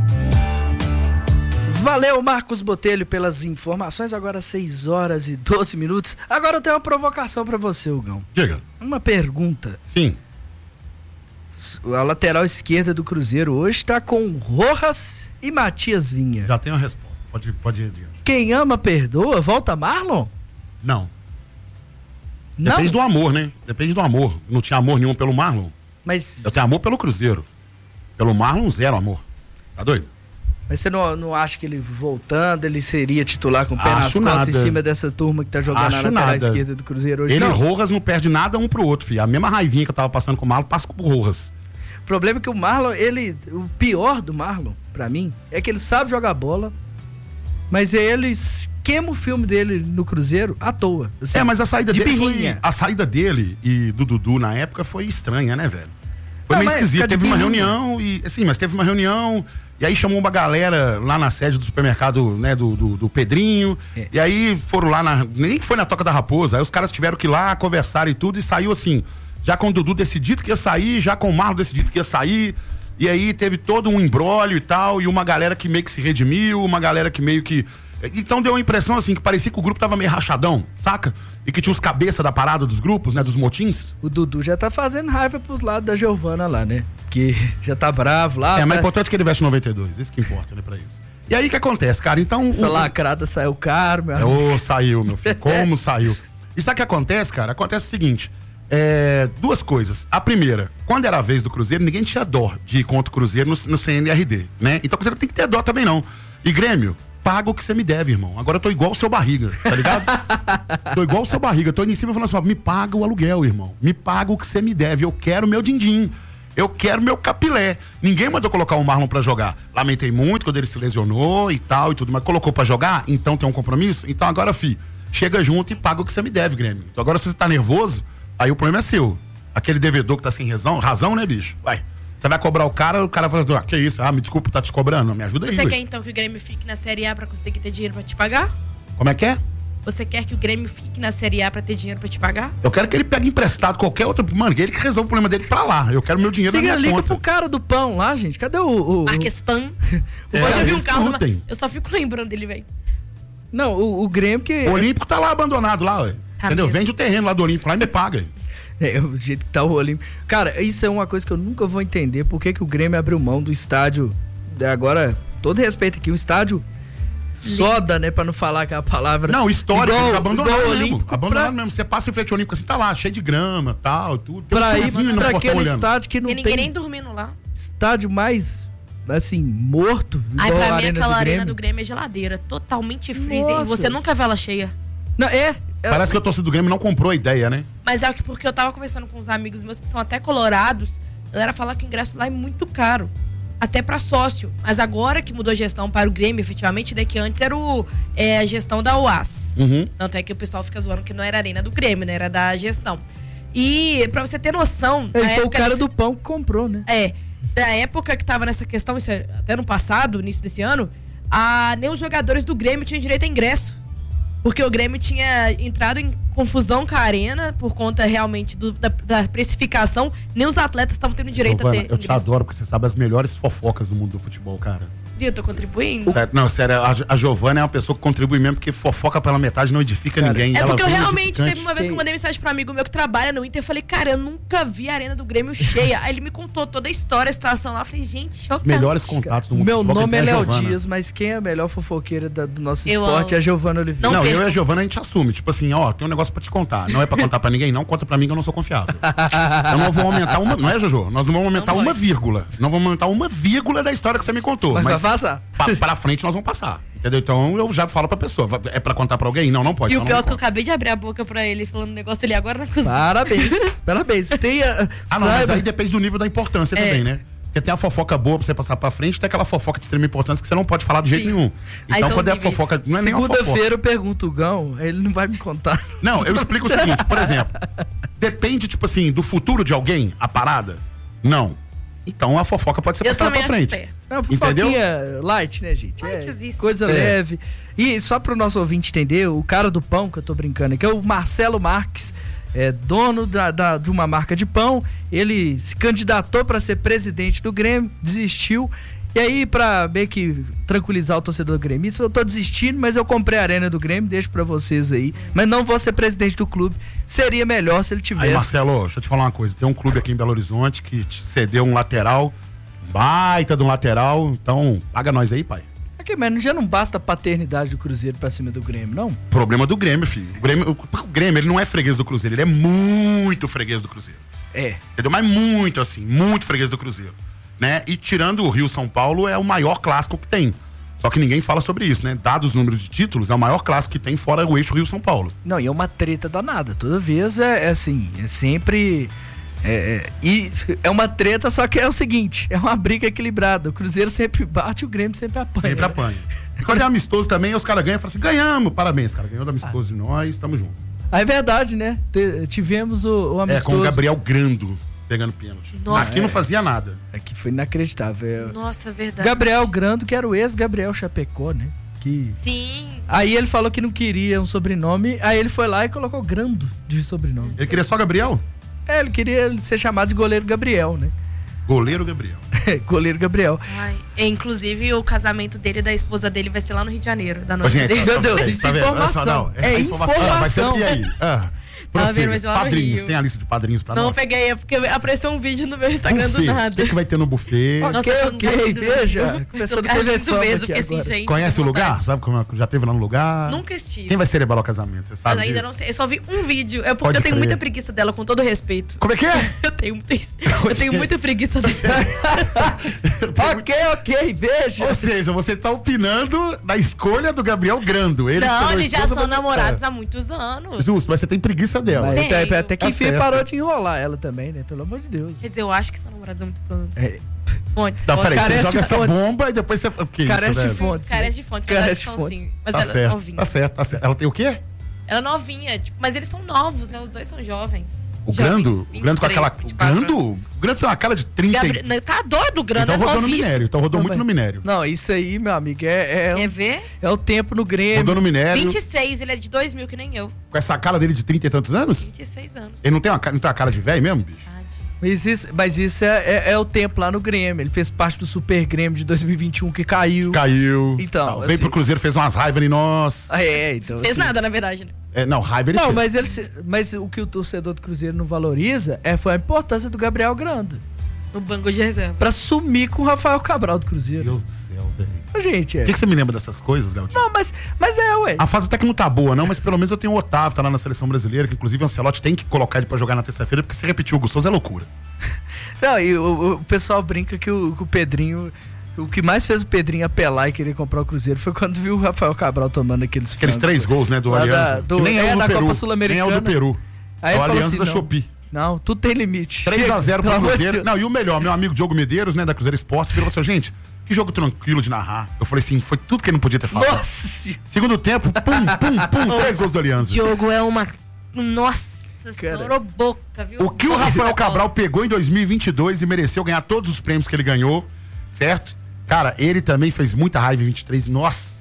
Valeu, Marcos Botelho, pelas informações. Agora seis horas e doze minutos. Agora eu tenho uma provocação pra você, Hugão. Diga. Uma pergunta. Sim. A lateral esquerda do Cruzeiro hoje tá com Rojas e Matias Vinha. Já tenho a resposta. Pode, pode ir adiante. Quem ama, perdoa. Volta Marlon? Não. Não? Depende do amor, né? Depende do amor. Não tinha amor nenhum pelo Marlon. Mas... Eu tenho amor pelo Cruzeiro. Pelo Marlon, zero amor. Tá doido? Mas você não, não acha que ele voltando, ele seria titular com o pé Acho nas costas nada. em cima dessa turma que tá jogando Acho na lateral nada. esquerda do Cruzeiro hoje? Ele não. e Rojas não perde nada um pro outro, filho. A mesma raivinha que eu tava passando com o Marlon, passa com o Rojas. O problema é que o Marlon, ele... O pior do Marlon, pra mim, é que ele sabe jogar bola, mas ele queima o filme dele no Cruzeiro à toa. Assim, é, mas a saída de dele birrinha. foi, a saída dele e do Dudu na época foi estranha, né, velho? Foi Não, meio mas esquisito. fica de Teve uma birrinha. reunião e... Assim, mas teve uma reunião... E aí chamou uma galera lá na sede do supermercado, né, do, do, do Pedrinho. É. E aí foram lá na... Nem foi na Toca da Raposa. Aí os caras tiveram que ir lá, conversar e tudo. E saiu assim, já com o Dudu decidido que ia sair, já com o Marlon decidido que ia sair. E aí teve todo um imbróglio e tal. E uma galera que meio que se redimiu, uma galera que meio que... Então deu uma impressão assim, que parecia que o grupo tava meio rachadão, saca? E que tinha os cabeça da parada dos grupos, né, dos motins. O Dudu já tá fazendo raiva pros lados da Giovana lá, né? Que já tá bravo lá. É, mas tá... é importante que ele veste noventa e dois, isso que importa, né, pra isso. E aí o que acontece, cara? Então... Essa o... lacrada saiu caro, meu amigo. Ô, saiu, meu filho, como saiu. E sabe o que acontece, cara? Acontece o seguinte, É, duas coisas. A primeira, quando era a vez do Cruzeiro, ninguém tinha dó de ir contra o Cruzeiro no, no C N R D, né? Então o Cruzeiro tem que ter dó também, não. E Grêmio, paga o que você me deve, irmão. Agora eu tô igual o seu barriga, tá ligado? Tô igual o seu barriga. Tô indo em cima falando assim, ó, me paga o aluguel, irmão. Me paga o que você me deve. Eu quero meu din-din. Eu quero meu capilé. Ninguém mandou colocar o Marlon pra jogar. Lamentei muito quando ele se lesionou e tal e tudo, mas colocou pra jogar, então tem um compromisso. Então agora, fi, chega junto e paga o que você me deve, Grêmio. Então agora se você tá nervoso, aí o problema é seu. Aquele devedor que tá sem razão, razão, né, bicho? Vai. Você vai cobrar o cara, o cara fala, ah, que isso? Ah, me desculpa, tá te cobrando. Me ajuda aí. Você ué. quer então que o Grêmio fique na Série A pra conseguir ter dinheiro pra te pagar? Como é que é? Você quer que o Grêmio fique na Série A pra ter dinheiro pra te pagar? Eu quero que ele pegue emprestado qualquer outro. Mano, ele que resolve o problema dele pra lá. Eu quero meu dinheiro Liga, na minha liga conta. pro cara do pão lá, gente. Cadê o... o, o... Marques Pan. É, Hoje eu vi um eles carro... curtem. Eu só fico lembrando dele, velho. Não, o, o Grêmio que... O Olímpico tá lá abandonado lá, ué. Tá Entendeu? mesmo. Vende o terreno lá do Olímpico lá e me paga. É, o jeito que tá o Olímpico. Cara, isso é uma coisa que eu nunca vou entender. Por que que o Grêmio abriu mão do estádio... Agora, todo respeito aqui, o estádio... Soda, né? Pra não falar aquela palavra. Não, histórico, igual, eles abandonaram igual o mesmo. Olímpico Abandonaram pra, mesmo. Você passa em frente ao Olímpico assim, tá lá, cheio de grama, tal, tudo. Tem um pra ir fiozinho no pra portão aquele olhando. estádio que não Tem tem... ninguém nem dormindo lá. Estádio mais, assim, morto. Ai, igual pra a mim Arena aquela do arena Grêmio. do Grêmio é geladeira. Totalmente freezer. Nossa. Você nunca vê ela cheia. Não, é... é- Parece que o torcedor do Grêmio não comprou a ideia, né? Mas é o que porque eu tava conversando com uns amigos meus que são até colorados. A galera fala que o ingresso lá é muito caro. Até pra sócio. Mas agora que mudou a gestão para o Grêmio, efetivamente, daí que antes era o, é, a gestão da U A S. Uhum. Tanto é que o pessoal fica zoando que não era a arena do Grêmio, né? Era da gestão. E pra você ter noção... Ele na foi o época cara desse- do pão que comprou, né? É. Da época que tava nessa questão, isso é até no passado, início desse ano, a, nem os jogadores do Grêmio tinham direito a ingresso. Porque o Grêmio tinha entrado em confusão com a arena por conta realmente do- da, da precificação. Nem os atletas estavam tendo direito Giovana, a ter eu te ingresso. adoro, porque você sabe as melhores fofocas do mundo do futebol, cara. E eu tô contribuindo. Sério, não, sério, a, a Giovana é uma pessoa que contribui mesmo, porque fofoca pela metade não edifica Cara, ninguém. É Ela porque eu vem realmente edificante. teve uma vez que eu mandei mensagem pra um amigo meu que trabalha no Inter. Eu falei, cara, eu nunca vi a arena do Grêmio cheia. Aí ele me contou toda a história, a situação lá. Eu falei, gente, Os chocante. melhores contatos do mundo Meu do futebol. nome é quem tem a Léo Giovana. Dias, mas quem é a melhor fofoqueira da- do nosso Eu esporte amo. é a Giovana Oliveira. Não Não, eu perca. e a Giovana a gente assume. Tipo assim, ó, tem um negócio pra te contar. Não é pra contar pra ninguém, não. Conta pra mim que eu não sou confiável. Eu não vou aumentar uma. Não é, Jojo? Nós não vamos aumentar Não uma pode. vírgula. Não vamos aumentar uma vírgula da história que você me contou. Mas Mas, vai vazar. Pra, pra frente nós vamos passar. Entendeu? Então eu já falo pra pessoa. vai- É pra contar pra alguém? Não, não pode. E então o não pior é que eu conta. acabei de abrir a boca pra ele falando um negócio ali agora na cozinha. Parabéns, parabéns. Tenha, Ah, não, mas saiba- aí depende do nível da importância É. também, né? Porque tem a fofoca boa pra você passar pra frente, tem aquela fofoca de extrema importância que você não pode falar de jeito Sim. nenhum. Aí Então são quando os é a níveis. fofoca. Não é nem uma fofoca. Segunda-feira eu pergunto o Gão, ele não vai me contar. Não, eu explico o seguinte, por exemplo, depende, tipo assim, do futuro de alguém, a parada? Não. Então a fofoca pode ser Eu passada também pra acho frente. certo. Não, Entendeu? fofoquinha light, né, gente? É Lightzinho. coisa É. leve. E só pro nosso ouvinte entender, o cara do pão que eu tô brincando aqui é o Marcelo Marques, é dono da, da- de uma marca de pão. Ele se candidatou para ser presidente do Grêmio, desistiu. E aí, pra meio que tranquilizar o torcedor do Grêmio, isso eu tô desistindo, mas eu comprei a arena do Grêmio, deixo pra vocês aí. Mas não vou ser presidente do clube. Seria melhor se ele Aí, tivesse. Marcelo, deixa eu te falar uma coisa. Tem um clube aqui em Belo Horizonte que te cedeu um lateral, baita de um lateral. Então, paga nós aí, pai. Aqui, mas já não basta a paternidade do Cruzeiro pra cima do Grêmio, não? Problema do Grêmio, filho. O Grêmio, o, o Grêmio, ele não é freguês do Cruzeiro, ele é muito freguês do Cruzeiro. É. Entendeu? Mas muito, assim, muito freguês do Cruzeiro. Né? E tirando o Rio-São Paulo, é o maior clássico que tem. Só que ninguém fala sobre isso, né? Dados os números de títulos, é o maior clássico que tem fora o eixo Rio-São Paulo. Não, e é uma treta danada. Toda vez é, é assim, é sempre. É, é, e é uma treta, só que é o seguinte: é uma briga equilibrada. O Cruzeiro sempre bate, o Grêmio sempre apanha. Sempre apanha. E quando é amistoso também, os caras ganham e falam assim: ganhamos, parabéns, cara. Ganhou do amistoso de nós, tamo junto. Ah, é verdade, né? Te- tivemos o, o É, amistoso. com o Gabriel Grando pegando pênalti. Nossa. Aqui não fazia nada. Aqui foi inacreditável. Nossa, é verdade. Gabriel Grando, que era o ex-Gabriel Chapecó, né? Que... Sim. Aí ele falou que não queria um sobrenome, aí ele foi lá e colocou Grando de sobrenome. Ele queria só Gabriel? É, ele queria ser chamado de goleiro Gabriel, né? Goleiro Gabriel. Goleiro Gabriel. Ai, é, inclusive, o casamento dele e da esposa dele vai ser lá no Rio de Janeiro, da Ô, noite gente, dele. Meu Deus, tá isso é vendo? Olha só, informação. não, É a Ah, vai ser- informação. e aí? Ah, Tava vendo, mas lá no Padrinhos, Rio. tem a lista de padrinhos pra Não nós? peguei, é porque apareceu um vídeo no meu Instagram Buffet. do O nada. que, que vai ter no buffet? Nossa, Ok, eu sou ok, muito veja. lindo. Começando Lugar a T V lindo Fama mesmo, aqui porque assim, agora. gente. Conhece o tenho lugar? vontade. Sabe como é? Já teve lá no lugar? Nunca estive. Quem vai celebrar o casamento? Você sabe Mas ainda disso? não sei. Eu só vi um vídeo. É porque Pode eu tenho crer. muita preguiça dela, com todo respeito. Como é que é? Eu tenho, muita- eu tenho muita preguiça dela. Ok, ok, veja. Ou seja, você tá opinando na escolha do Gabriel Grando. Ele Não, escolheu a eles já esposa, são mas- namorados há muitos anos. Justo, mas você tem preguiça dela. Mas até, Tenho. até que Tá enfim certo. parou de enrolar ela também, né? Pelo amor de Deus. Quer dizer, eu acho que são namorados há muitos anos. É. Fontes. Tá, fontes. peraí, você Carece joga de essa fontes. bomba e depois você... O que é isso, Carece de velho? fontes. Carece de fontes, mas Carece elas de são fontes. assim. Mas Tá ela é certo, novinha. tá certo, tá certo. Ela tem o quê? Ela é novinha, tipo, mas eles são novos, né? Os dois são jovens. O Jovens, Grando? O Grando com aquela... vinte e três, O vinte e quatro Grando? anos. O Grando tem uma cara de trinta e... Gabri... Não, tá doido, o Grando Então é rodou no novíssimo. minério. Então rodou muito no minério. Não, isso aí, meu amigo, é, é, Quer ver? é o tempo no Grêmio. Rodou no minério. vinte e seis, ele é de dois mil, que nem eu. Com essa cara dele de trinta e tantos anos? vinte e seis anos. Ele não tem uma, ca- não tem uma cara de velho mesmo, bicho? Mas isso, mas isso é, é- é o tempo lá no Grêmio. Ele fez parte do Super Grêmio de dois mil e vinte e um que caiu. Caiu. Então, Não, veio assim- pro Cruzeiro, fez umas raivas em nós. Ah, é, então. Fez assim- nada, na verdade, né? É, não, raiva ele Não, fez. mas, ele, se- mas o que o torcedor do Cruzeiro não valoriza é, foi a importância do Gabriel Grando. No banco de reserva. Pra sumir com o Rafael Cabral do Cruzeiro. Deus do céu, velho. Gente, é. Por que, que você me lembra dessas coisas, Léo? Não, mas, mas é, ué. A fase até que não tá boa, não, mas pelo menos eu tenho o Otávio, tá lá na seleção brasileira, que inclusive o Ancelotti tem que colocar ele pra jogar na terça-feira, porque se repetir o Gustavo é loucura. Não, e o, o pessoal brinca que o, que o Pedrinho. O que mais fez o Pedrinho apelar e querer comprar o Cruzeiro foi quando viu o Rafael Cabral tomando aqueles Aqueles frangos. três gols, né, do Lá Aliança. da- do- que nem é, é, o do na Peru. Copa Nem Sul-Americana. é o do Peru. Aí é o ele falou Aliança assim, da não, Shopee. Não, tudo tem limite. três a zero pro Pelo amor de Cruzeiro. Deus. Não, e o melhor, meu amigo Diogo Medeiros, né, da Cruzeiro Esportes, virou assim, gente, que jogo tranquilo de narrar. Eu falei assim, foi tudo que ele não podia ter falado. Nossa Senhora. Segundo tempo, pum, pum, pum, três gols do Aliança. Diogo é uma... Nossa senhora, boca, viu? O que o Rafael Cabral pegou em dois mil e vinte e dois e mereceu ganhar todos os prêmios que ele ganhou, certo? Cara, ele também fez muita raiva em vinte e três. Nossa.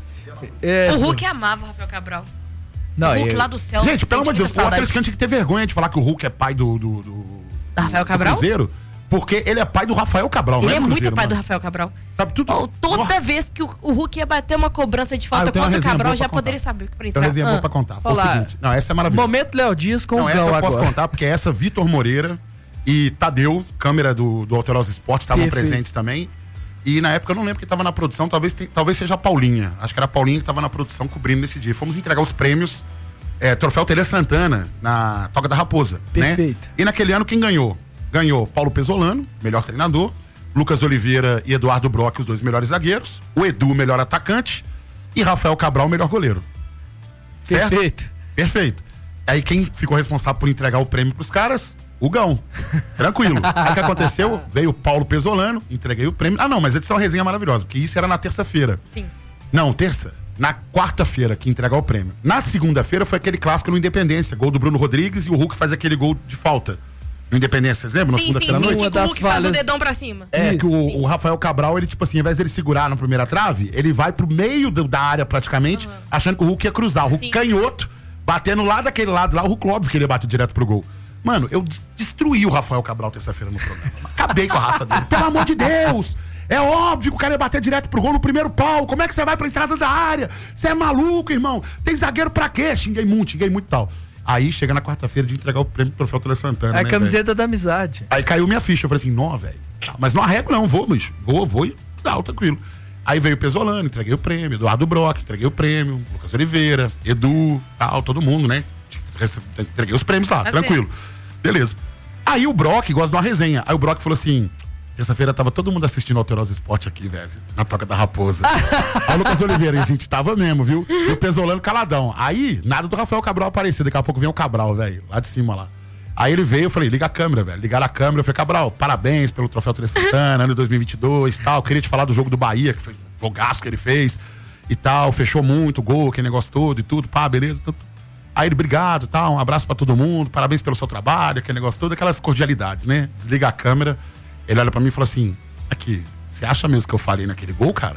É, O Hulk amava o Rafael Cabral. Não, o Hulk ele- lá do céu. Gente, pelo amor de Deus, sentindo o saudade. atleticano tinha que ter vergonha de falar que o Hulk é pai do, do, do, Da Rafael do Cabral? Cruzeiro, porque ele é pai do Rafael Cabral, Ele não é é do muito Cruzeiro, pai do mano. Rafael Cabral. Sabe tudo? Oh, toda vez que o, o Hulk ia bater uma cobrança de Ah, falta eu tenho uma contra o resenha Cabral, boa já pra contar. poderia saber pra Tem entrar. uma resenha boa Ah. pra contar. Foi o Olá. seguinte. Não, essa é maravilhosa. Momento Léo Dias com Não, o essa Gão eu posso agora. contar, porque essa Vitor Moreira e Tadeu, câmera do, do Alterosa Esportes, estavam Perfeito. presentes também. E na época eu não lembro quem estava na produção, talvez, te- talvez seja a Paulinha. Acho que era a Paulinha que estava na produção cobrindo nesse dia. Fomos entregar os prêmios, é, Troféu Tele Santana, na Toca da Raposa. Perfeito. Né? E naquele ano quem ganhou? Ganhou Paulo Pesolano, melhor treinador, Lucas Oliveira e Eduardo Brock, os dois melhores zagueiros, o Edu, melhor atacante, e Rafael Cabral, melhor goleiro. Certo? Perfeito. Perfeito. Aí quem ficou responsável por entregar o prêmio pros caras? O Gão. Tranquilo. Aí o que aconteceu? Veio o Paulo Pesolano, entreguei o prêmio. Ah, não, mas isso é uma resenha maravilhosa, porque isso era na terça-feira. Sim. Não, terça. Na quarta-feira que entregar o prêmio. Na segunda-feira foi aquele clássico no Independência, gol do Bruno Rodrigues e o Hulk faz aquele gol de falta. No Independência, vocês lembram? Na Sim, sim, segunda-feira à sim, noite? sim, Uma que o das Hulk faz o falhas- dedão pra cima. É, Isso, que o, o Rafael Cabral, ele, tipo assim, ao invés de ele segurar na primeira trave, ele vai pro meio do- da área praticamente, achando que o Hulk ia cruzar. O Hulk Sim. canhoto, batendo lá daquele lado lá, o Hulk, óbvio que ele ia bater direto pro gol. Mano, eu des- destruí o Rafael Cabral terça-feira no programa. Acabei com a raça dele. Pelo amor de Deus! É óbvio que o cara ia bater direto pro gol no primeiro pau. Como é que você vai pra entrada da área? Você é maluco, irmão? Tem zagueiro pra quê? Xinguei muito, xinguei muito e tal. Aí chega na quarta-feira de entregar o prêmio do Troféu Tele Santana. É a né, camiseta velho? da amizade. Aí caiu minha ficha. Eu falei assim, não, velho. Tá, mas não arrego, não. Vou, bicho. Vou, vou e tal, tranquilo. Aí veio o Pesolano, entreguei o prêmio. Eduardo Brock, entreguei o prêmio. Lucas Oliveira, Edu, tal, todo mundo, né? Entreguei os prêmios lá, Tá tranquilo. Beleza. Aí o Brock gosta de uma resenha. Aí o Brock falou assim: terça-feira tava todo mundo assistindo o Alterosa Esporte aqui, velho. Na Toca da Raposa. Aí o Lucas Oliveira, e a gente tava mesmo, viu? E o Pesolano caladão. Aí, nada do Rafael Cabral aparecer. Daqui a pouco vem o Cabral, velho. Lá de cima lá. Aí ele veio, eu falei, liga a câmera, velho. Ligaram a câmera, eu falei, Cabral, parabéns pelo Troféu Tele Santana, ano de dois mil e vinte e dois e tal. Queria te falar do jogo do Bahia, que foi um jogaço que ele fez e tal. Fechou muito, gol, aquele negócio todo e tudo. Pá, beleza. Tudo. Aí ele, obrigado, tal, um abraço pra todo mundo, parabéns pelo seu trabalho, aquele negócio todo, aquelas cordialidades, né? Desliga a câmera, ele olha pra mim e fala assim, aqui, você acha mesmo que eu falei naquele gol, cara?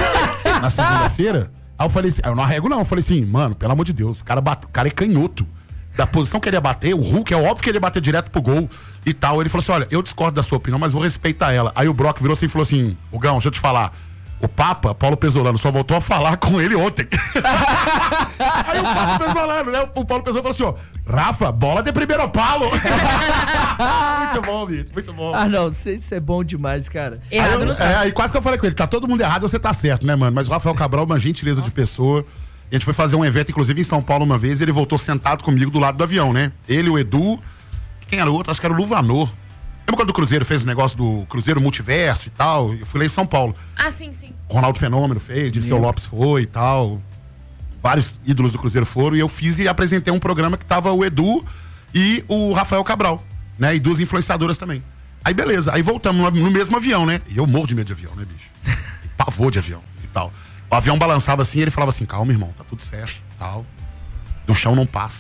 Na segunda-feira? Aí eu falei assim, eu não arrego não, eu falei assim, mano, pelo amor de Deus, o cara, bate, o cara é canhoto. Da posição que ele ia bater, o Hulk, é óbvio que ele ia bater direto pro gol e tal. Ele falou assim, olha, eu discordo da sua opinião, mas vou respeitar ela. Aí o Brock virou assim e falou assim, o Gão, deixa eu te falar, O Papa, Paulo Pesolano, só voltou a falar com ele ontem. Aí o Paulo Pesolano, né? O Paulo Pesolano falou assim, ó, Rafa, bola de primeiro palo. Muito bom, bicho, muito bom. Ah, não, isso é bom demais, cara. Errado não tá. É, aí quase que eu falei com ele, tá todo mundo errado, você tá certo, né, mano? Mas o Rafael Cabral, uma gentileza Nossa. de pessoa. A gente foi fazer um evento, inclusive, em São Paulo uma vez, e ele voltou sentado comigo do lado do avião, né? Ele, o Edu, quem era o outro? Acho que era o Luvanor. Lembra quando o Cruzeiro fez o negócio do Cruzeiro Multiverso e tal? Eu fui lá em São Paulo. Ah, sim, sim. Ronaldo Fenômeno fez, Dirceu Lopes foi e tal. Vários ídolos do Cruzeiro foram. E eu fiz e apresentei um programa que tava o Edu e o Rafael Cabral, né? E duas influenciadoras também. Aí beleza, aí voltamos no, no mesmo avião, né? E eu morro de medo de avião, né, bicho? Pavor de avião e tal. O avião balançava assim e ele falava assim, calma, irmão, tá tudo certo, tal. Do chão não passa.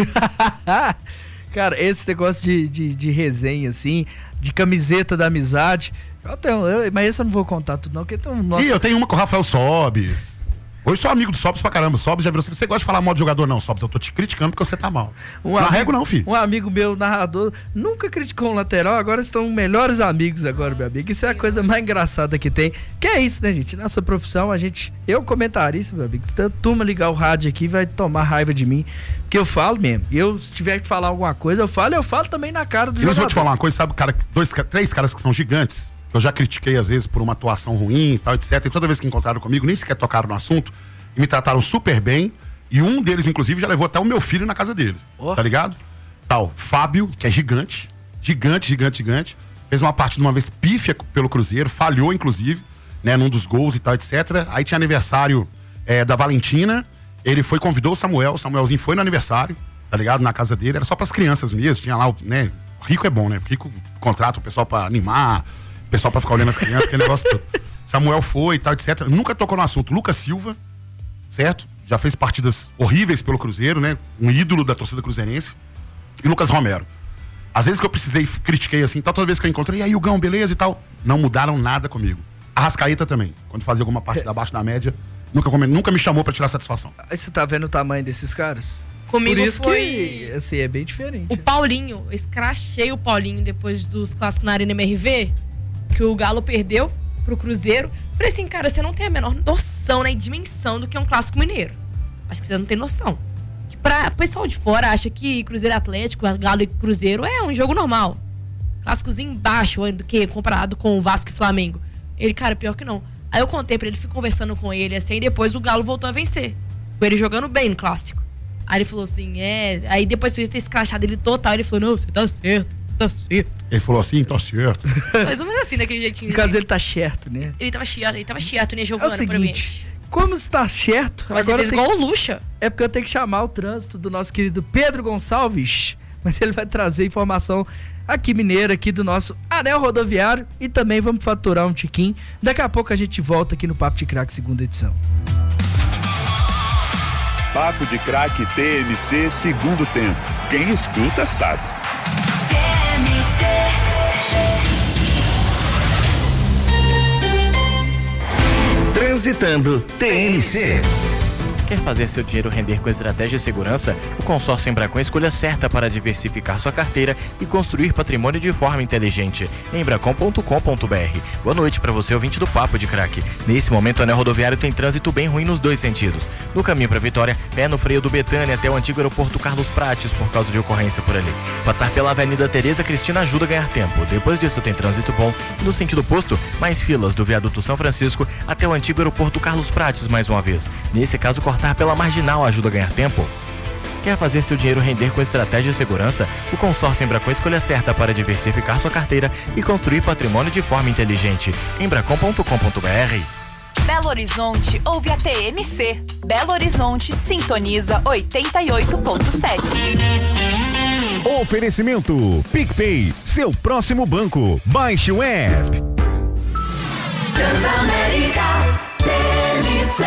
Cara, esse negócio de, de, de resenha, assim, de camiseta da amizade. Eu tenho, eu, mas esse eu não vou contar tudo, não, porque tem um. Nossa... Ih, eu tenho uma com o Rafael Sobes. Hoje sou amigo do Sobes pra caramba. Sobes já virou. Se você gosta de falar mal de jogador, não, Sobes, eu tô te criticando porque você tá mal. Um não amigo, arrego, não, filho. Um amigo meu, narrador, nunca criticou um lateral, agora estão melhores amigos agora, meu amigo. Isso é a coisa mais engraçada que tem. Que é isso, né, gente? Nossa profissão, a gente. Eu comentarista, meu amigo. Se a turma ligar o rádio aqui, vai tomar raiva de mim. Porque eu falo mesmo. Eu, se tiver que falar alguma coisa, eu falo, eu falo também na cara do jogador. Mas eu vou te falar uma coisa, sabe, cara, dois, três caras que são gigantes, que eu já critiquei às vezes por uma atuação ruim e tal, etcétera. E toda vez que encontraram comigo, nem sequer tocaram no assunto. E me trataram super bem. E um deles, inclusive, já levou até o meu filho na casa deles. Oh. Tá ligado? Tal, Fábio, que é gigante. Gigante, gigante, gigante. Fez uma partida uma vez pífia pelo Cruzeiro. Falhou, inclusive, né? Num dos gols e tal, etcétera. Aí tinha aniversário é, da Valentina. Ele foi, convidou o Samuel. O Samuelzinho foi no aniversário, tá ligado? Na casa dele. Era só pras crianças mesmo. Tinha lá, né? Rico é bom, né? Rico contrata o pessoal pra animar. O pessoal pra ficar olhando as crianças. Que negócio todo. Samuel foi e tal, etcétera. Nunca tocou no assunto. Lucas Silva. Certo? Já fez partidas horríveis pelo Cruzeiro, né? Um ídolo da torcida cruzeirense. E Lucas Romero. Às vezes que eu precisei, critiquei assim, tal, toda vez que eu encontrei, e aí, Hugão, beleza e tal. Não mudaram nada comigo. Arrascaeta também. Quando fazia alguma parte abaixo da média, nunca, nunca me chamou pra tirar satisfação. Aí você tá vendo o tamanho desses caras? Comigo Por isso foi... que, assim, é bem diferente. O Paulinho, eu escrachei o Paulinho depois dos clássicos na Arena M R V, que o Galo perdeu pro Cruzeiro. Falei assim, cara, você não tem a menor noção, né, dimensão do que é um clássico mineiro. Acho que você não tem noção. Que pra o pessoal de fora acha que Cruzeiro Atlético, Galo e Cruzeiro é um jogo normal. Clássicozinho embaixo, do que comparado com o Vasco e Flamengo. Ele, cara, pior que não. Aí eu contei pra ele, fui conversando com ele, assim, e depois o Galo voltou a vencer. Com ele jogando bem no clássico. Aí ele falou assim, é... Aí depois de ter escrachado ele total, ele falou, não, você tá certo, tá certo. Ele falou assim, tá certo. Mais ou menos assim, daquele jeitinho. No caso, ele tá certo, né? Ele tava chiato, ele tava chiato, né, jogando é o seguinte, como está certo... Mas agora você fez igual o Lucha. É porque eu tenho que chamar o trânsito do nosso querido Pedro Gonçalves, mas ele vai trazer informação aqui mineira, aqui do nosso anel rodoviário, e também vamos faturar um tiquinho. Daqui a pouco a gente volta aqui no Papo de Craque, segunda edição. Papo de Craque T M C, segundo tempo. Quem escuta sabe. T M C. Transitando T N C. Quer fazer seu dinheiro render com estratégia e segurança? O consórcio Embracon é a escolha certa para diversificar sua carteira e construir patrimônio de forma inteligente. Embracon ponto com ponto br. Boa noite para você, ouvinte do Papo de Craque. Nesse momento, o anel rodoviário tem trânsito bem ruim nos dois sentidos. No caminho para Vitória, pé no freio do Betânia até o antigo aeroporto Carlos Prates por causa de ocorrência por ali. Passar pela Avenida Tereza Cristina ajuda a ganhar tempo. Depois disso, tem trânsito bom. No sentido oposto, mais filas do viaduto São Francisco até o antigo aeroporto Carlos Prates mais uma vez. Nesse caso, cortar pela Marginal ajuda a ganhar tempo? Quer fazer seu dinheiro render com estratégia e segurança? O consórcio Embracon é a escolha certa para diversificar sua carteira e construir patrimônio de forma inteligente. Embracon ponto com ponto br. Belo Horizonte ouve a T M C. Belo Horizonte sintoniza oitenta e oito ponto sete. Oferecimento PicPay, seu próximo banco. Baixe o app. Transamérica T M C.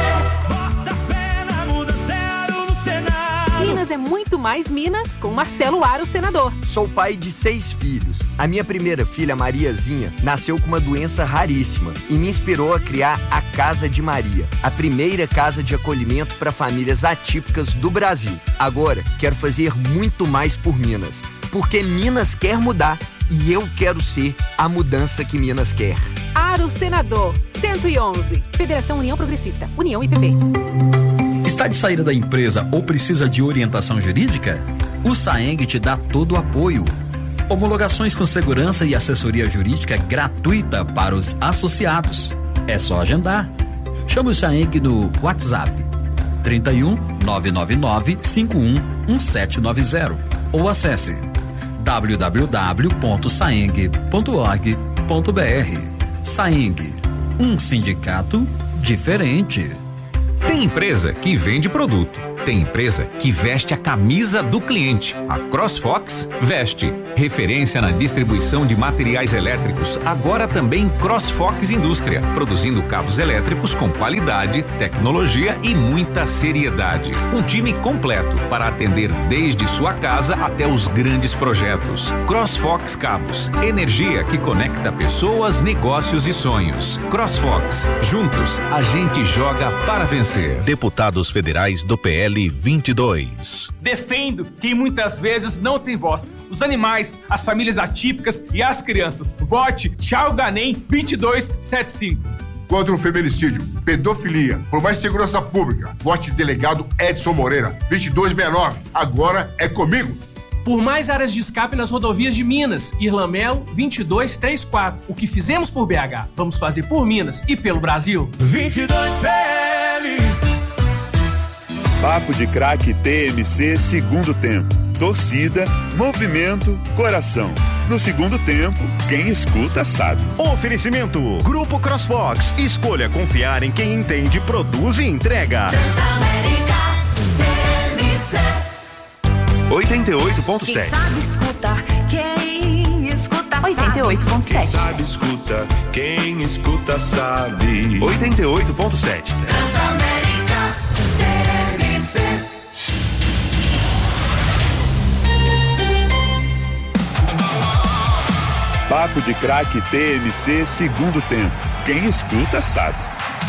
Minas é muito mais Minas com Marcelo Aro, senador. Sou pai de seis filhos. A minha primeira filha, Mariazinha, nasceu com uma doença raríssima e me inspirou a criar a Casa de Maria, a primeira casa de acolhimento para famílias atípicas do Brasil. Agora, quero fazer muito mais por Minas, porque Minas quer mudar. e eu quero ser a mudança que Minas quer. Aro Senador cento e onze. Federação União Progressista. União I P P. Está de saída da empresa ou precisa de orientação jurídica? O Saeng te dá todo o apoio. Homologações com segurança e assessoria jurídica gratuita para os associados. É só agendar. Chame o Saeng no WhatsApp trinta e um, nove nove nove, cinco um, um sete nove zero ou acesse w w w ponto saeng ponto org ponto b r. Saeng, um sindicato diferente. Tem empresa que vende produto, tem empresa que veste a camisa do cliente. A CrossFox veste. Referência na distribuição de materiais elétricos, agora também CrossFox Indústria, produzindo cabos elétricos com qualidade, tecnologia e muita seriedade. Um time completo para atender desde sua casa até os grandes projetos. CrossFox Cabos, energia que conecta pessoas, negócios e sonhos. CrossFox, juntos a gente joga para vencer. Deputados federais do P L vinte e dois. Defendo quem muitas vezes não tem voz. Os animais, as famílias atípicas e as crianças. Vote Tchau Ganem vinte e dois setenta e cinco. Contra o feminicídio, pedofilia, por mais segurança pública. Vote delegado Edson Moreira, vinte e dois sessenta e nove. Agora é comigo. Por mais áreas de escape nas rodovias de Minas, Irlamelo vinte e dois trinta e quatro. O que fizemos por B H, vamos fazer por Minas e pelo Brasil. vinte e dois P L. Papo de Craque T M C segundo tempo. Torcida, movimento, coração. No segundo tempo, quem escuta sabe. Oferecimento Grupo CrossFox. Escolha confiar em quem entende, produz e entrega. oitenta e oito ponto sete. Quem sabe escutar, quem escuta sabe. oitenta e oito ponto sete. Quem sabe escuta, quem escuta sabe. oitenta e oito ponto sete. Transamérica T M C. Papo de Craque T M C segundo tempo. Quem escuta sabe.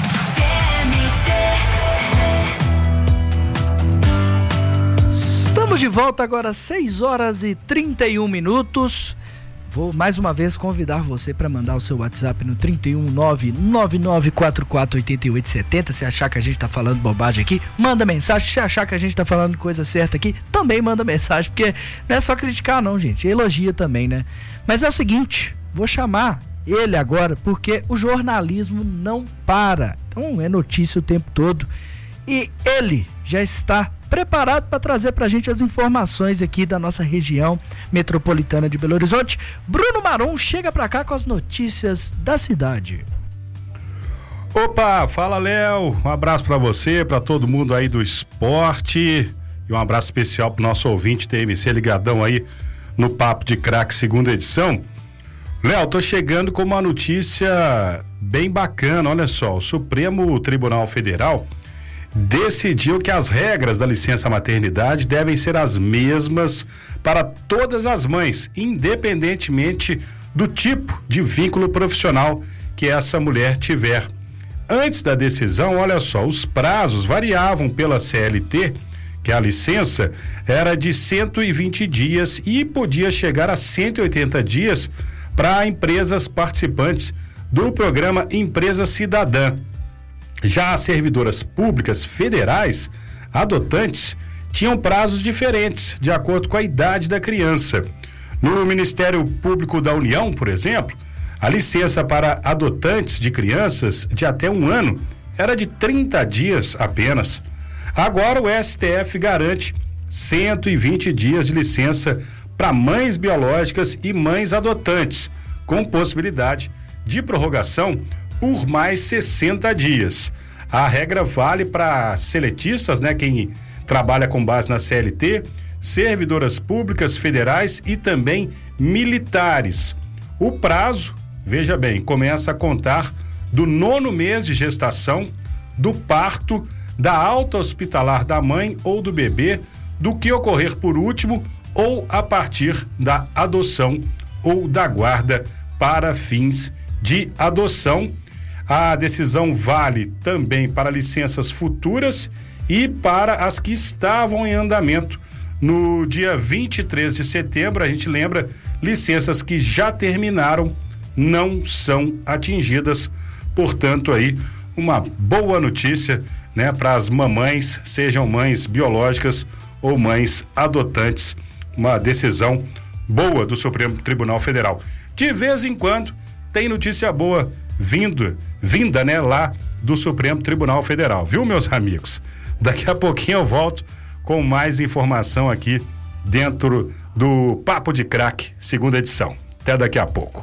Estamos de volta agora, seis horas e trinta e um minutos. Vou mais uma vez convidar você para mandar o seu WhatsApp no trinta e um, nove nove nove quatro quatro oito oito sete zero. Se achar que a gente tá falando bobagem aqui, manda mensagem. Se achar que a gente tá falando coisa certa aqui, também manda mensagem, porque não é só criticar não, gente, elogia também, né? Mas é o seguinte, vou chamar ele agora, porque o jornalismo não para. Então é notícia o tempo todo. E ele já está preparado para trazer para a gente as informações aqui da nossa região metropolitana de Belo Horizonte. Bruno Maron chega para cá com as notícias da cidade. Opa, fala Léo, um abraço para você, para todo mundo aí do esporte e um abraço especial pro nosso ouvinte T M C ligadão aí no Papo de Craque segunda edição. Léo, tô chegando com uma notícia bem bacana, olha só, o Supremo Tribunal Federal decidiu que as regras da licença maternidade devem ser as mesmas para todas as mães, independentemente do tipo de vínculo profissional que essa mulher tiver. Antes da decisão, olha só, os prazos variavam pela C L T, que a licença era de cento e vinte dias e podia chegar a cento e oitenta dias para empresas participantes do programa Empresa Cidadã. Já as servidoras públicas federais, adotantes, tinham prazos diferentes, de acordo com a idade da criança. No Ministério Público da União, por exemplo, a licença para adotantes de crianças de até um ano era de trinta dias apenas. Agora o S T F garante cento e vinte dias de licença para mães biológicas e mães adotantes, com possibilidade de prorrogação por mais sessenta dias. A regra vale para seletistas, né, quem trabalha com base na C L T, servidoras públicas federais e também militares. O prazo, veja bem, começa a contar do nono mês de gestação, do parto, da alta hospitalar da mãe ou do bebê, do que ocorrer por último ou a partir da adoção ou da guarda para fins de adoção. A decisão vale também para licenças futuras e para as que estavam em andamento. No dia vinte e três de setembro, a gente lembra, licenças que já terminaram não são atingidas. Portanto, aí uma boa notícia, né, para as mamães, sejam mães biológicas ou mães adotantes. Uma decisão boa do Supremo Tribunal Federal. De vez em quando tem notícia boa vindo, vinda, né, lá do Supremo Tribunal Federal, viu, meus amigos? Daqui a pouquinho eu volto com mais informação aqui dentro do Papo de Crack, segunda edição. Até daqui a pouco.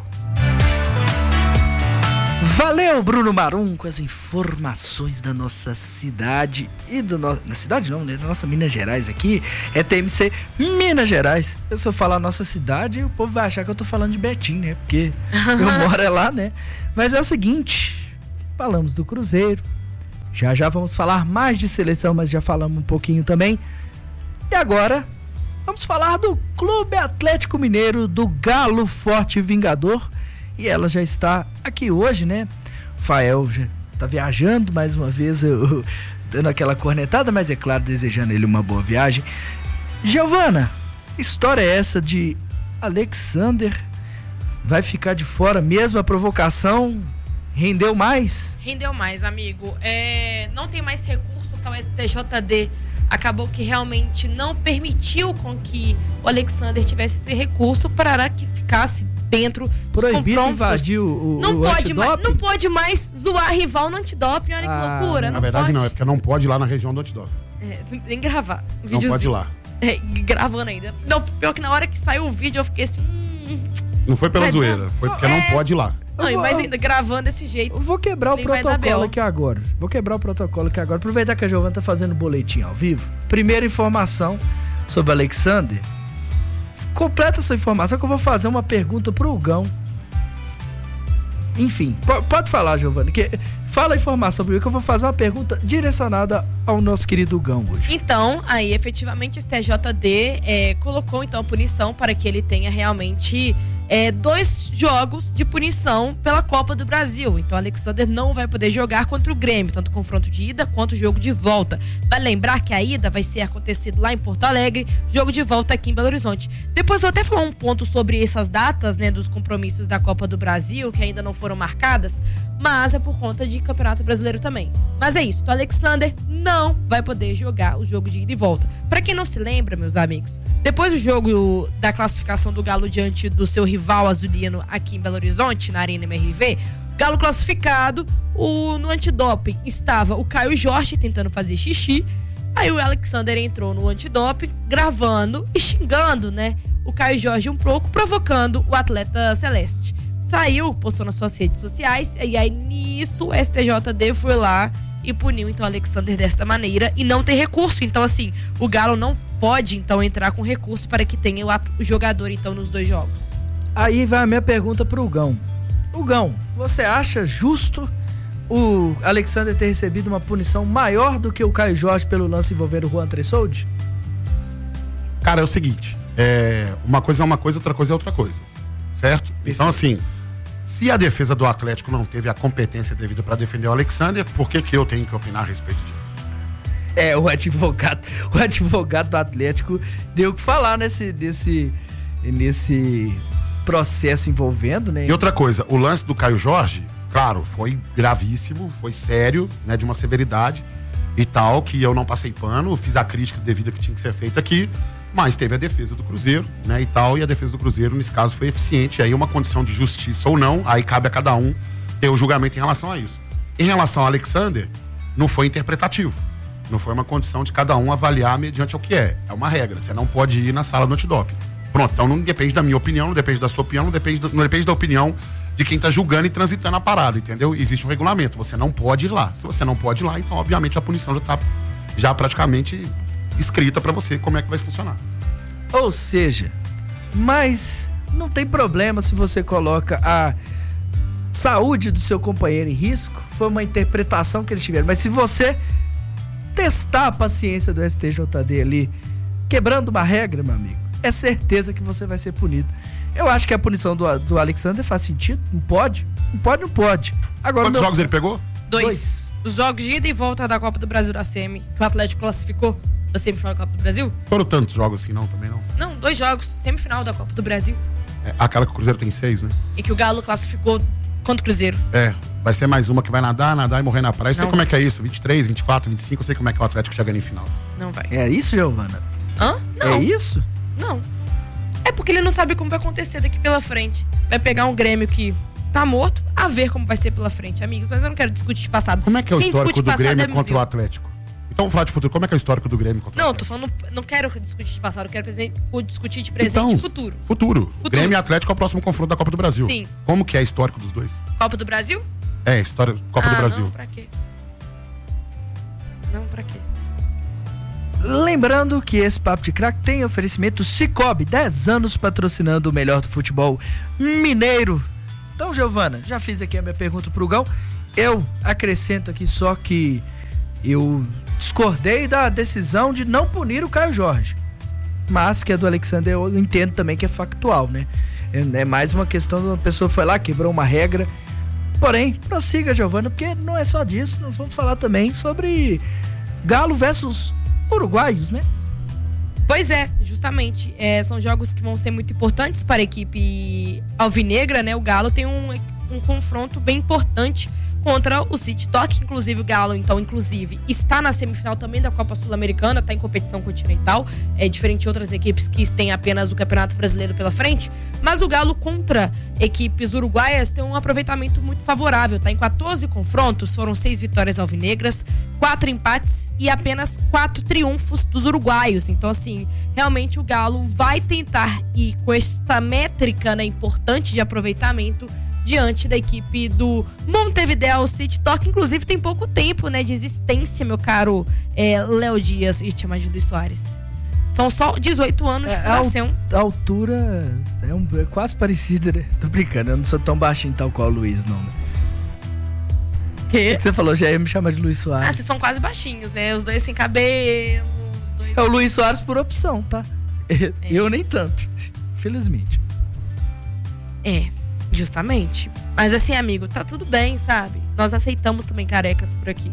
Valeu, Bruno Marum, com as informações da nossa cidade e do nosso... Na cidade não, né? Da nossa Minas Gerais aqui. É T M C Minas Gerais. Eu, se eu falar nossa cidade, o povo vai achar que eu tô falando de Betim, né? Porque eu moro lá, né? Mas é o seguinte, falamos do Cruzeiro. Já já vamos falar mais de seleção, mas já falamos um pouquinho também. E agora, vamos falar do Clube Atlético Mineiro, do Galo Forte Vingador. E ela já está aqui hoje, né? O Fael já está viajando, mais uma vez eu, dando aquela cornetada, mas é claro, desejando ele uma boa viagem. Giovana, história é essa de Alexander? Vai ficar de fora mesmo? A provocação rendeu mais? Rendeu mais, amigo. É, não tem mais recurso, então o S T J D acabou que realmente não permitiu com que o Alexander tivesse esse recurso para que ficasse dentro proibido invadir o, o, não o pode mais, antidoping? Não pode mais zoar rival no antidoping, olha ah, que loucura. Na não verdade pode. não, é porque não pode ir lá na região do antidoping. É, nem gravar. Um não pode ir lá. É, gravando ainda. Não, pior que na hora que saiu o vídeo eu fiquei assim... Hum, não foi pela zoeira, foi porque é... não pode ir lá. Não, vou, mas ainda gravando desse jeito. Eu vou quebrar o protocolo aqui agora. Vou quebrar o protocolo aqui agora. Aproveitar que a Giovana tá fazendo boletim ao vivo. Primeira informação sobre o Alexander. Completa essa informação que eu vou fazer uma pergunta pro Gão. Enfim, pode falar, Giovana, que fala a informação primeiro que eu vou fazer uma pergunta direcionada ao nosso querido Gão hoje. Então, aí efetivamente o S T J D é, colocou então a punição para que ele tenha realmente é, dois jogos de punição pela Copa do Brasil. Então, o Alexander não vai poder jogar contra o Grêmio, tanto o confronto de ida quanto o jogo de volta. Vale lembrar que a ida vai ser acontecido lá em Porto Alegre, jogo de volta aqui em Belo Horizonte. Depois eu vou até falar um ponto sobre essas datas, né, dos compromissos da Copa do Brasil, que ainda não foram marcadas, mas é por conta de Campeonato Brasileiro também. Mas é isso, o Alexander não vai poder jogar o jogo de ida e volta. Pra quem não se lembra, meus amigos, depois do jogo da classificação do Galo diante do seu rival azulino aqui em Belo Horizonte, na Arena M R V, Galo classificado, o, no antidoping estava o Caio Jorge tentando fazer xixi, aí o Alexander entrou no antidoping, gravando e xingando, né, o Caio Jorge um pouco, provocando o atleta celeste. Saiu, postou nas suas redes sociais, e aí nisso o S T J D foi lá e puniu então o Alexander desta maneira e não tem recurso. Então assim, o Galo não pode então entrar com recurso para que tenha o, o jogador então nos dois jogos. Aí vai a minha pergunta pro Gão. O Gão, você acha justo o Alexander ter recebido uma punição maior do que o Caio Jorge pelo lance envolvendo o Juan Tressoldi? Cara, é o seguinte, é, uma coisa é uma coisa, outra coisa é outra coisa, certo? Perfeito. Então assim, se a defesa do Atlético não teve a competência devida para defender o Alexander, por que que eu tenho que opinar a respeito disso? É, o advogado, o advogado do Atlético deu o que falar nesse, nesse, nesse processo envolvendo, né? E outra coisa, o lance do Caio Jorge, claro, foi gravíssimo, foi sério, né, de uma severidade e tal, que eu não passei pano, fiz a crítica devida que tinha que ser feita aqui, mas teve a defesa do Cruzeiro, né, e tal, e a defesa do Cruzeiro, nesse caso, foi eficiente. Aí uma condição de justiça ou não, aí cabe a cada um ter o julgamento em relação a isso. Em relação ao Alexander, não foi interpretativo. Não foi uma condição de cada um avaliar mediante o que é. É uma regra, você não pode ir na sala do antidoping. Pronto, então não depende da minha opinião, não depende da sua opinião, não depende, do, não depende da opinião de quem tá julgando e transitando a parada, entendeu? Existe um regulamento, você não pode ir lá. Se você não pode ir lá, então obviamente a punição já tá já praticamente escrita pra você como é que vai funcionar. Ou seja, mas não tem problema se você coloca a saúde do seu companheiro em risco, foi uma interpretação que eles tiveram, mas se você testar a paciência do S T J D ali, quebrando uma regra, meu amigo, é certeza que você vai ser punido. Eu acho que a punição do, do Alexander faz sentido, não pode? Não pode, não pode. Agora, quantos meu... jogos ele pegou? Dois. Dois. Os jogos de ida e volta da Copa do Brasil da S E M, que o Atlético classificou, da semifinal da Copa do Brasil? Foram tantos jogos assim, não? Também não? Não, dois jogos, semifinal da Copa do Brasil. É, aquela que o Cruzeiro tem seis, né? E que o Galo classificou contra o Cruzeiro. É, vai ser mais uma que vai nadar, nadar e morrer na praia. Eu sei Não. como é que é isso, vinte e três, vinte e quatro, vinte e cinco, eu sei como é que é o Atlético chega em final. Não vai. É isso, Giovana? Hã? Não. É isso? Não. É porque ele não sabe como vai acontecer daqui pela frente. Vai pegar um Grêmio que tá morto, a ver como vai ser pela frente, amigos. Mas eu não quero discutir de passado. Como é que é o Quem histórico discute do passado Grêmio é contra o Brasil. Atlético? Então vamos falar de futuro. Como é que é o histórico do Grêmio contra o Não, Atlético? tô falando, não quero discutir de passado, eu quero presen- discutir de presente Então, e futuro. Futuro. Grêmio e Atlético é o próximo confronto da Copa do Brasil. Sim. Como que é histórico dos dois? Copa do Brasil? É, história Copa ah, do Brasil. Não, pra quê? Não, pra quê? Lembrando que esse Papo de Craque tem oferecimento Cicobi, dez anos patrocinando o melhor do futebol mineiro. Então, Giovana, já fiz aqui a minha pergunta pro Gão. Eu acrescento aqui só que eu discordei da decisão de não punir o Caio Jorge. Mas que a do Alexander eu entendo também que é factual, né? É, é mais uma questão de uma pessoa foi lá, quebrou uma regra. Porém, prossiga, Giovana, porque não é só disso. Nós vamos falar também sobre Galo versus uruguaios, né? Pois é, justamente. É, são jogos que vão ser muito importantes para a equipe alvinegra, né? O Galo tem um, um confronto bem importante contra o City Torque. Inclusive, o Galo, então, inclusive, está na semifinal também da Copa Sul-Americana, está em competição continental. É diferente de outras equipes que têm apenas o Campeonato Brasileiro pela frente. Mas o Galo contra equipes uruguaias tem um aproveitamento muito favorável. Está em quatorze confrontos, foram seis vitórias alvinegras, quatro empates e apenas quatro triunfos dos uruguaios. Então, assim, realmente o Galo vai tentar ir com esta métrica, né, importante de aproveitamento diante da equipe do Montevideo City Torque. Inclusive tem pouco tempo, né, de existência, meu caro é, Léo Dias, e te chamar de Luiz Soares. São só dezoito anos de É, a, fundação. al- a altura é, um, é quase parecida, né? Tô brincando, eu não sou tão baixinho tal qual o Luiz, não. Né? Que? O que você falou? Já ia me chamar de Luiz Ah, Soares. vocês são quase baixinhos, né? Os dois sem cabelo, os dois... É o Luiz Soares por opção, tá? Eu nem tanto, felizmente. É, justamente. Mas assim, amigo, tá tudo bem, sabe? Nós aceitamos também carecas por aqui.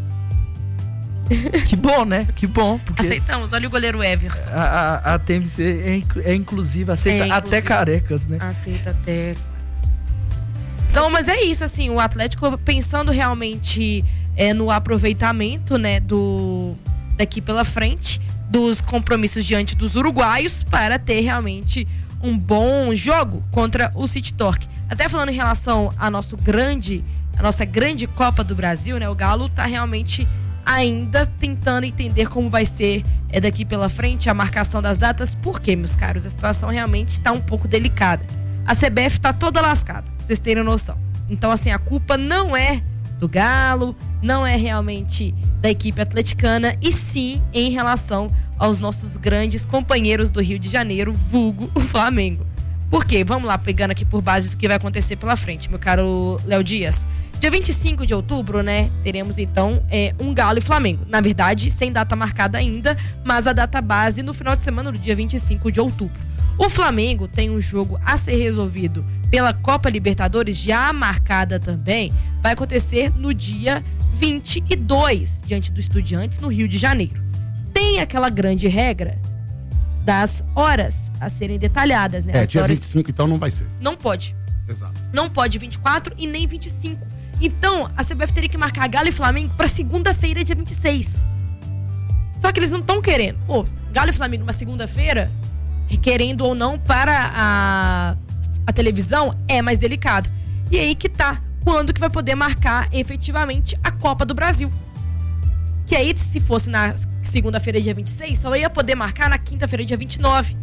Que bom, né? Que bom. Porque Aceitamos. Olha o goleiro Everson. a, a, a T M C é, inclu- é inclusiva, aceita É até inclusiva. carecas, né? Aceita até. Então, mas é isso, assim, o Atlético pensando realmente é, no aproveitamento, né, do daqui pela frente, dos compromissos diante dos uruguaios, para ter realmente um bom jogo contra o City Torque. Até falando em relação a nosso grande, a nossa grande Copa do Brasil, né, o Galo tá realmente ainda tentando entender como vai ser é, daqui pela frente a marcação das datas, porque, meus caros, a situação realmente está um pouco delicada. A C B F tá toda lascada, pra vocês terem noção. Então, assim, a culpa não é do Galo, não é realmente da equipe atleticana, e sim em relação aos nossos grandes companheiros do Rio de Janeiro, vulgo o Flamengo. Por quê? Vamos lá, pegando aqui por base do que vai acontecer pela frente, meu caro Léo Dias. Dia vinte e cinco de outubro, né, teremos então é, um Galo e Flamengo. Na verdade, sem data marcada ainda, mas a data base no final de semana do dia vinte e cinco de outubro. O Flamengo tem um jogo a ser resolvido pela Copa Libertadores, já marcada também, vai acontecer no dia vinte e dois, diante do Estudiantes, no Rio de Janeiro. Tem aquela grande regra das horas a serem detalhadas, né? É, As dia horas vinte e cinco então não vai ser. não pode. Exato. Não pode vinte e quatro e nem vinte e cinco. Então, a C B F teria que marcar Galo e Flamengo pra segunda-feira, dia vinte e seis. Só que eles não estão querendo. Pô, Galo e Flamengo uma segunda-feira, querendo ou não, para a, a televisão, é mais delicado. E aí que tá. Quando que vai poder marcar efetivamente a Copa do Brasil? Que aí, se fosse na segunda-feira, dia vinte e seis, só ia poder marcar na quinta-feira, dia vinte e nove.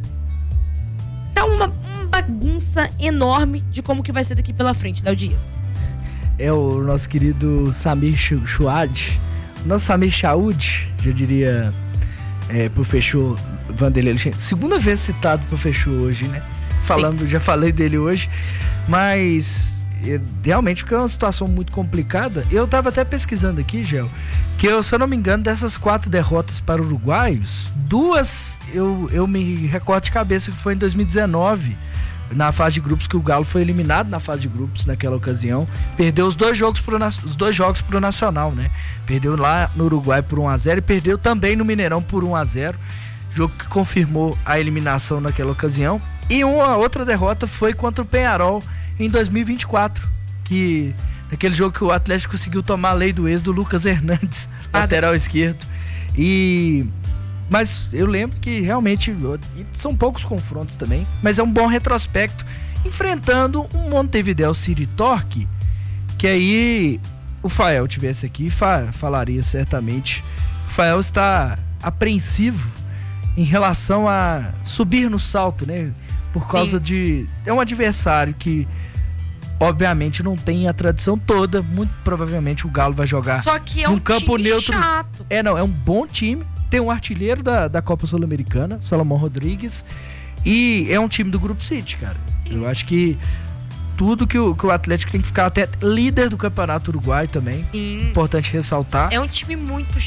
Tá uma, uma bagunça enorme de como que vai ser daqui pela frente, Léo Dias. É o nosso querido Samir Chu- Chouad, nosso Samir Chaud, já diria é, pro Fechou Vanderlei Alexandre. Segunda vez citado pro Fechou hoje, né? Falando, já falei dele hoje, mas é, realmente porque é uma situação muito complicada. Eu tava até pesquisando aqui, Gel, que eu, se eu não me engano, dessas quatro derrotas para uruguaios, duas eu, eu me recordo de cabeça que foi em dois mil e dezenove, na fase de grupos, que o Galo foi eliminado na fase de grupos naquela ocasião. Perdeu os dois jogos pro, os dois jogos pro Nacional, né? Perdeu lá no Uruguai por um a zero e perdeu também no Mineirão por um a zero. Jogo que confirmou a eliminação naquela ocasião. E uma outra derrota foi contra o Peñarol em dois mil e vinte e quatro, que naquele jogo que o Atlético conseguiu tomar a lei do ex do Lucas Hernandes, lateral esquerdo. E mas eu lembro que realmente são poucos confrontos também, mas é um bom retrospecto, enfrentando um Montevideo City Torque, que aí o Fael tivesse aqui, fa- falaria certamente. O Fael está apreensivo em relação a subir no salto, né? Por causa Sim. de... É um adversário que, obviamente, não tem a tradição toda. Muito provavelmente o Galo vai jogar Só que é num um campo time neutro. chato. É, não, é um bom time. Tem um artilheiro da, da Copa Sul-Americana, Salomão Rodrigues. E é um time do Grupo City, cara. Sim. Eu acho que tudo que o, que o Atlético tem que ficar até líder do Campeonato Uruguai também. Sim. Importante ressaltar. É um time muito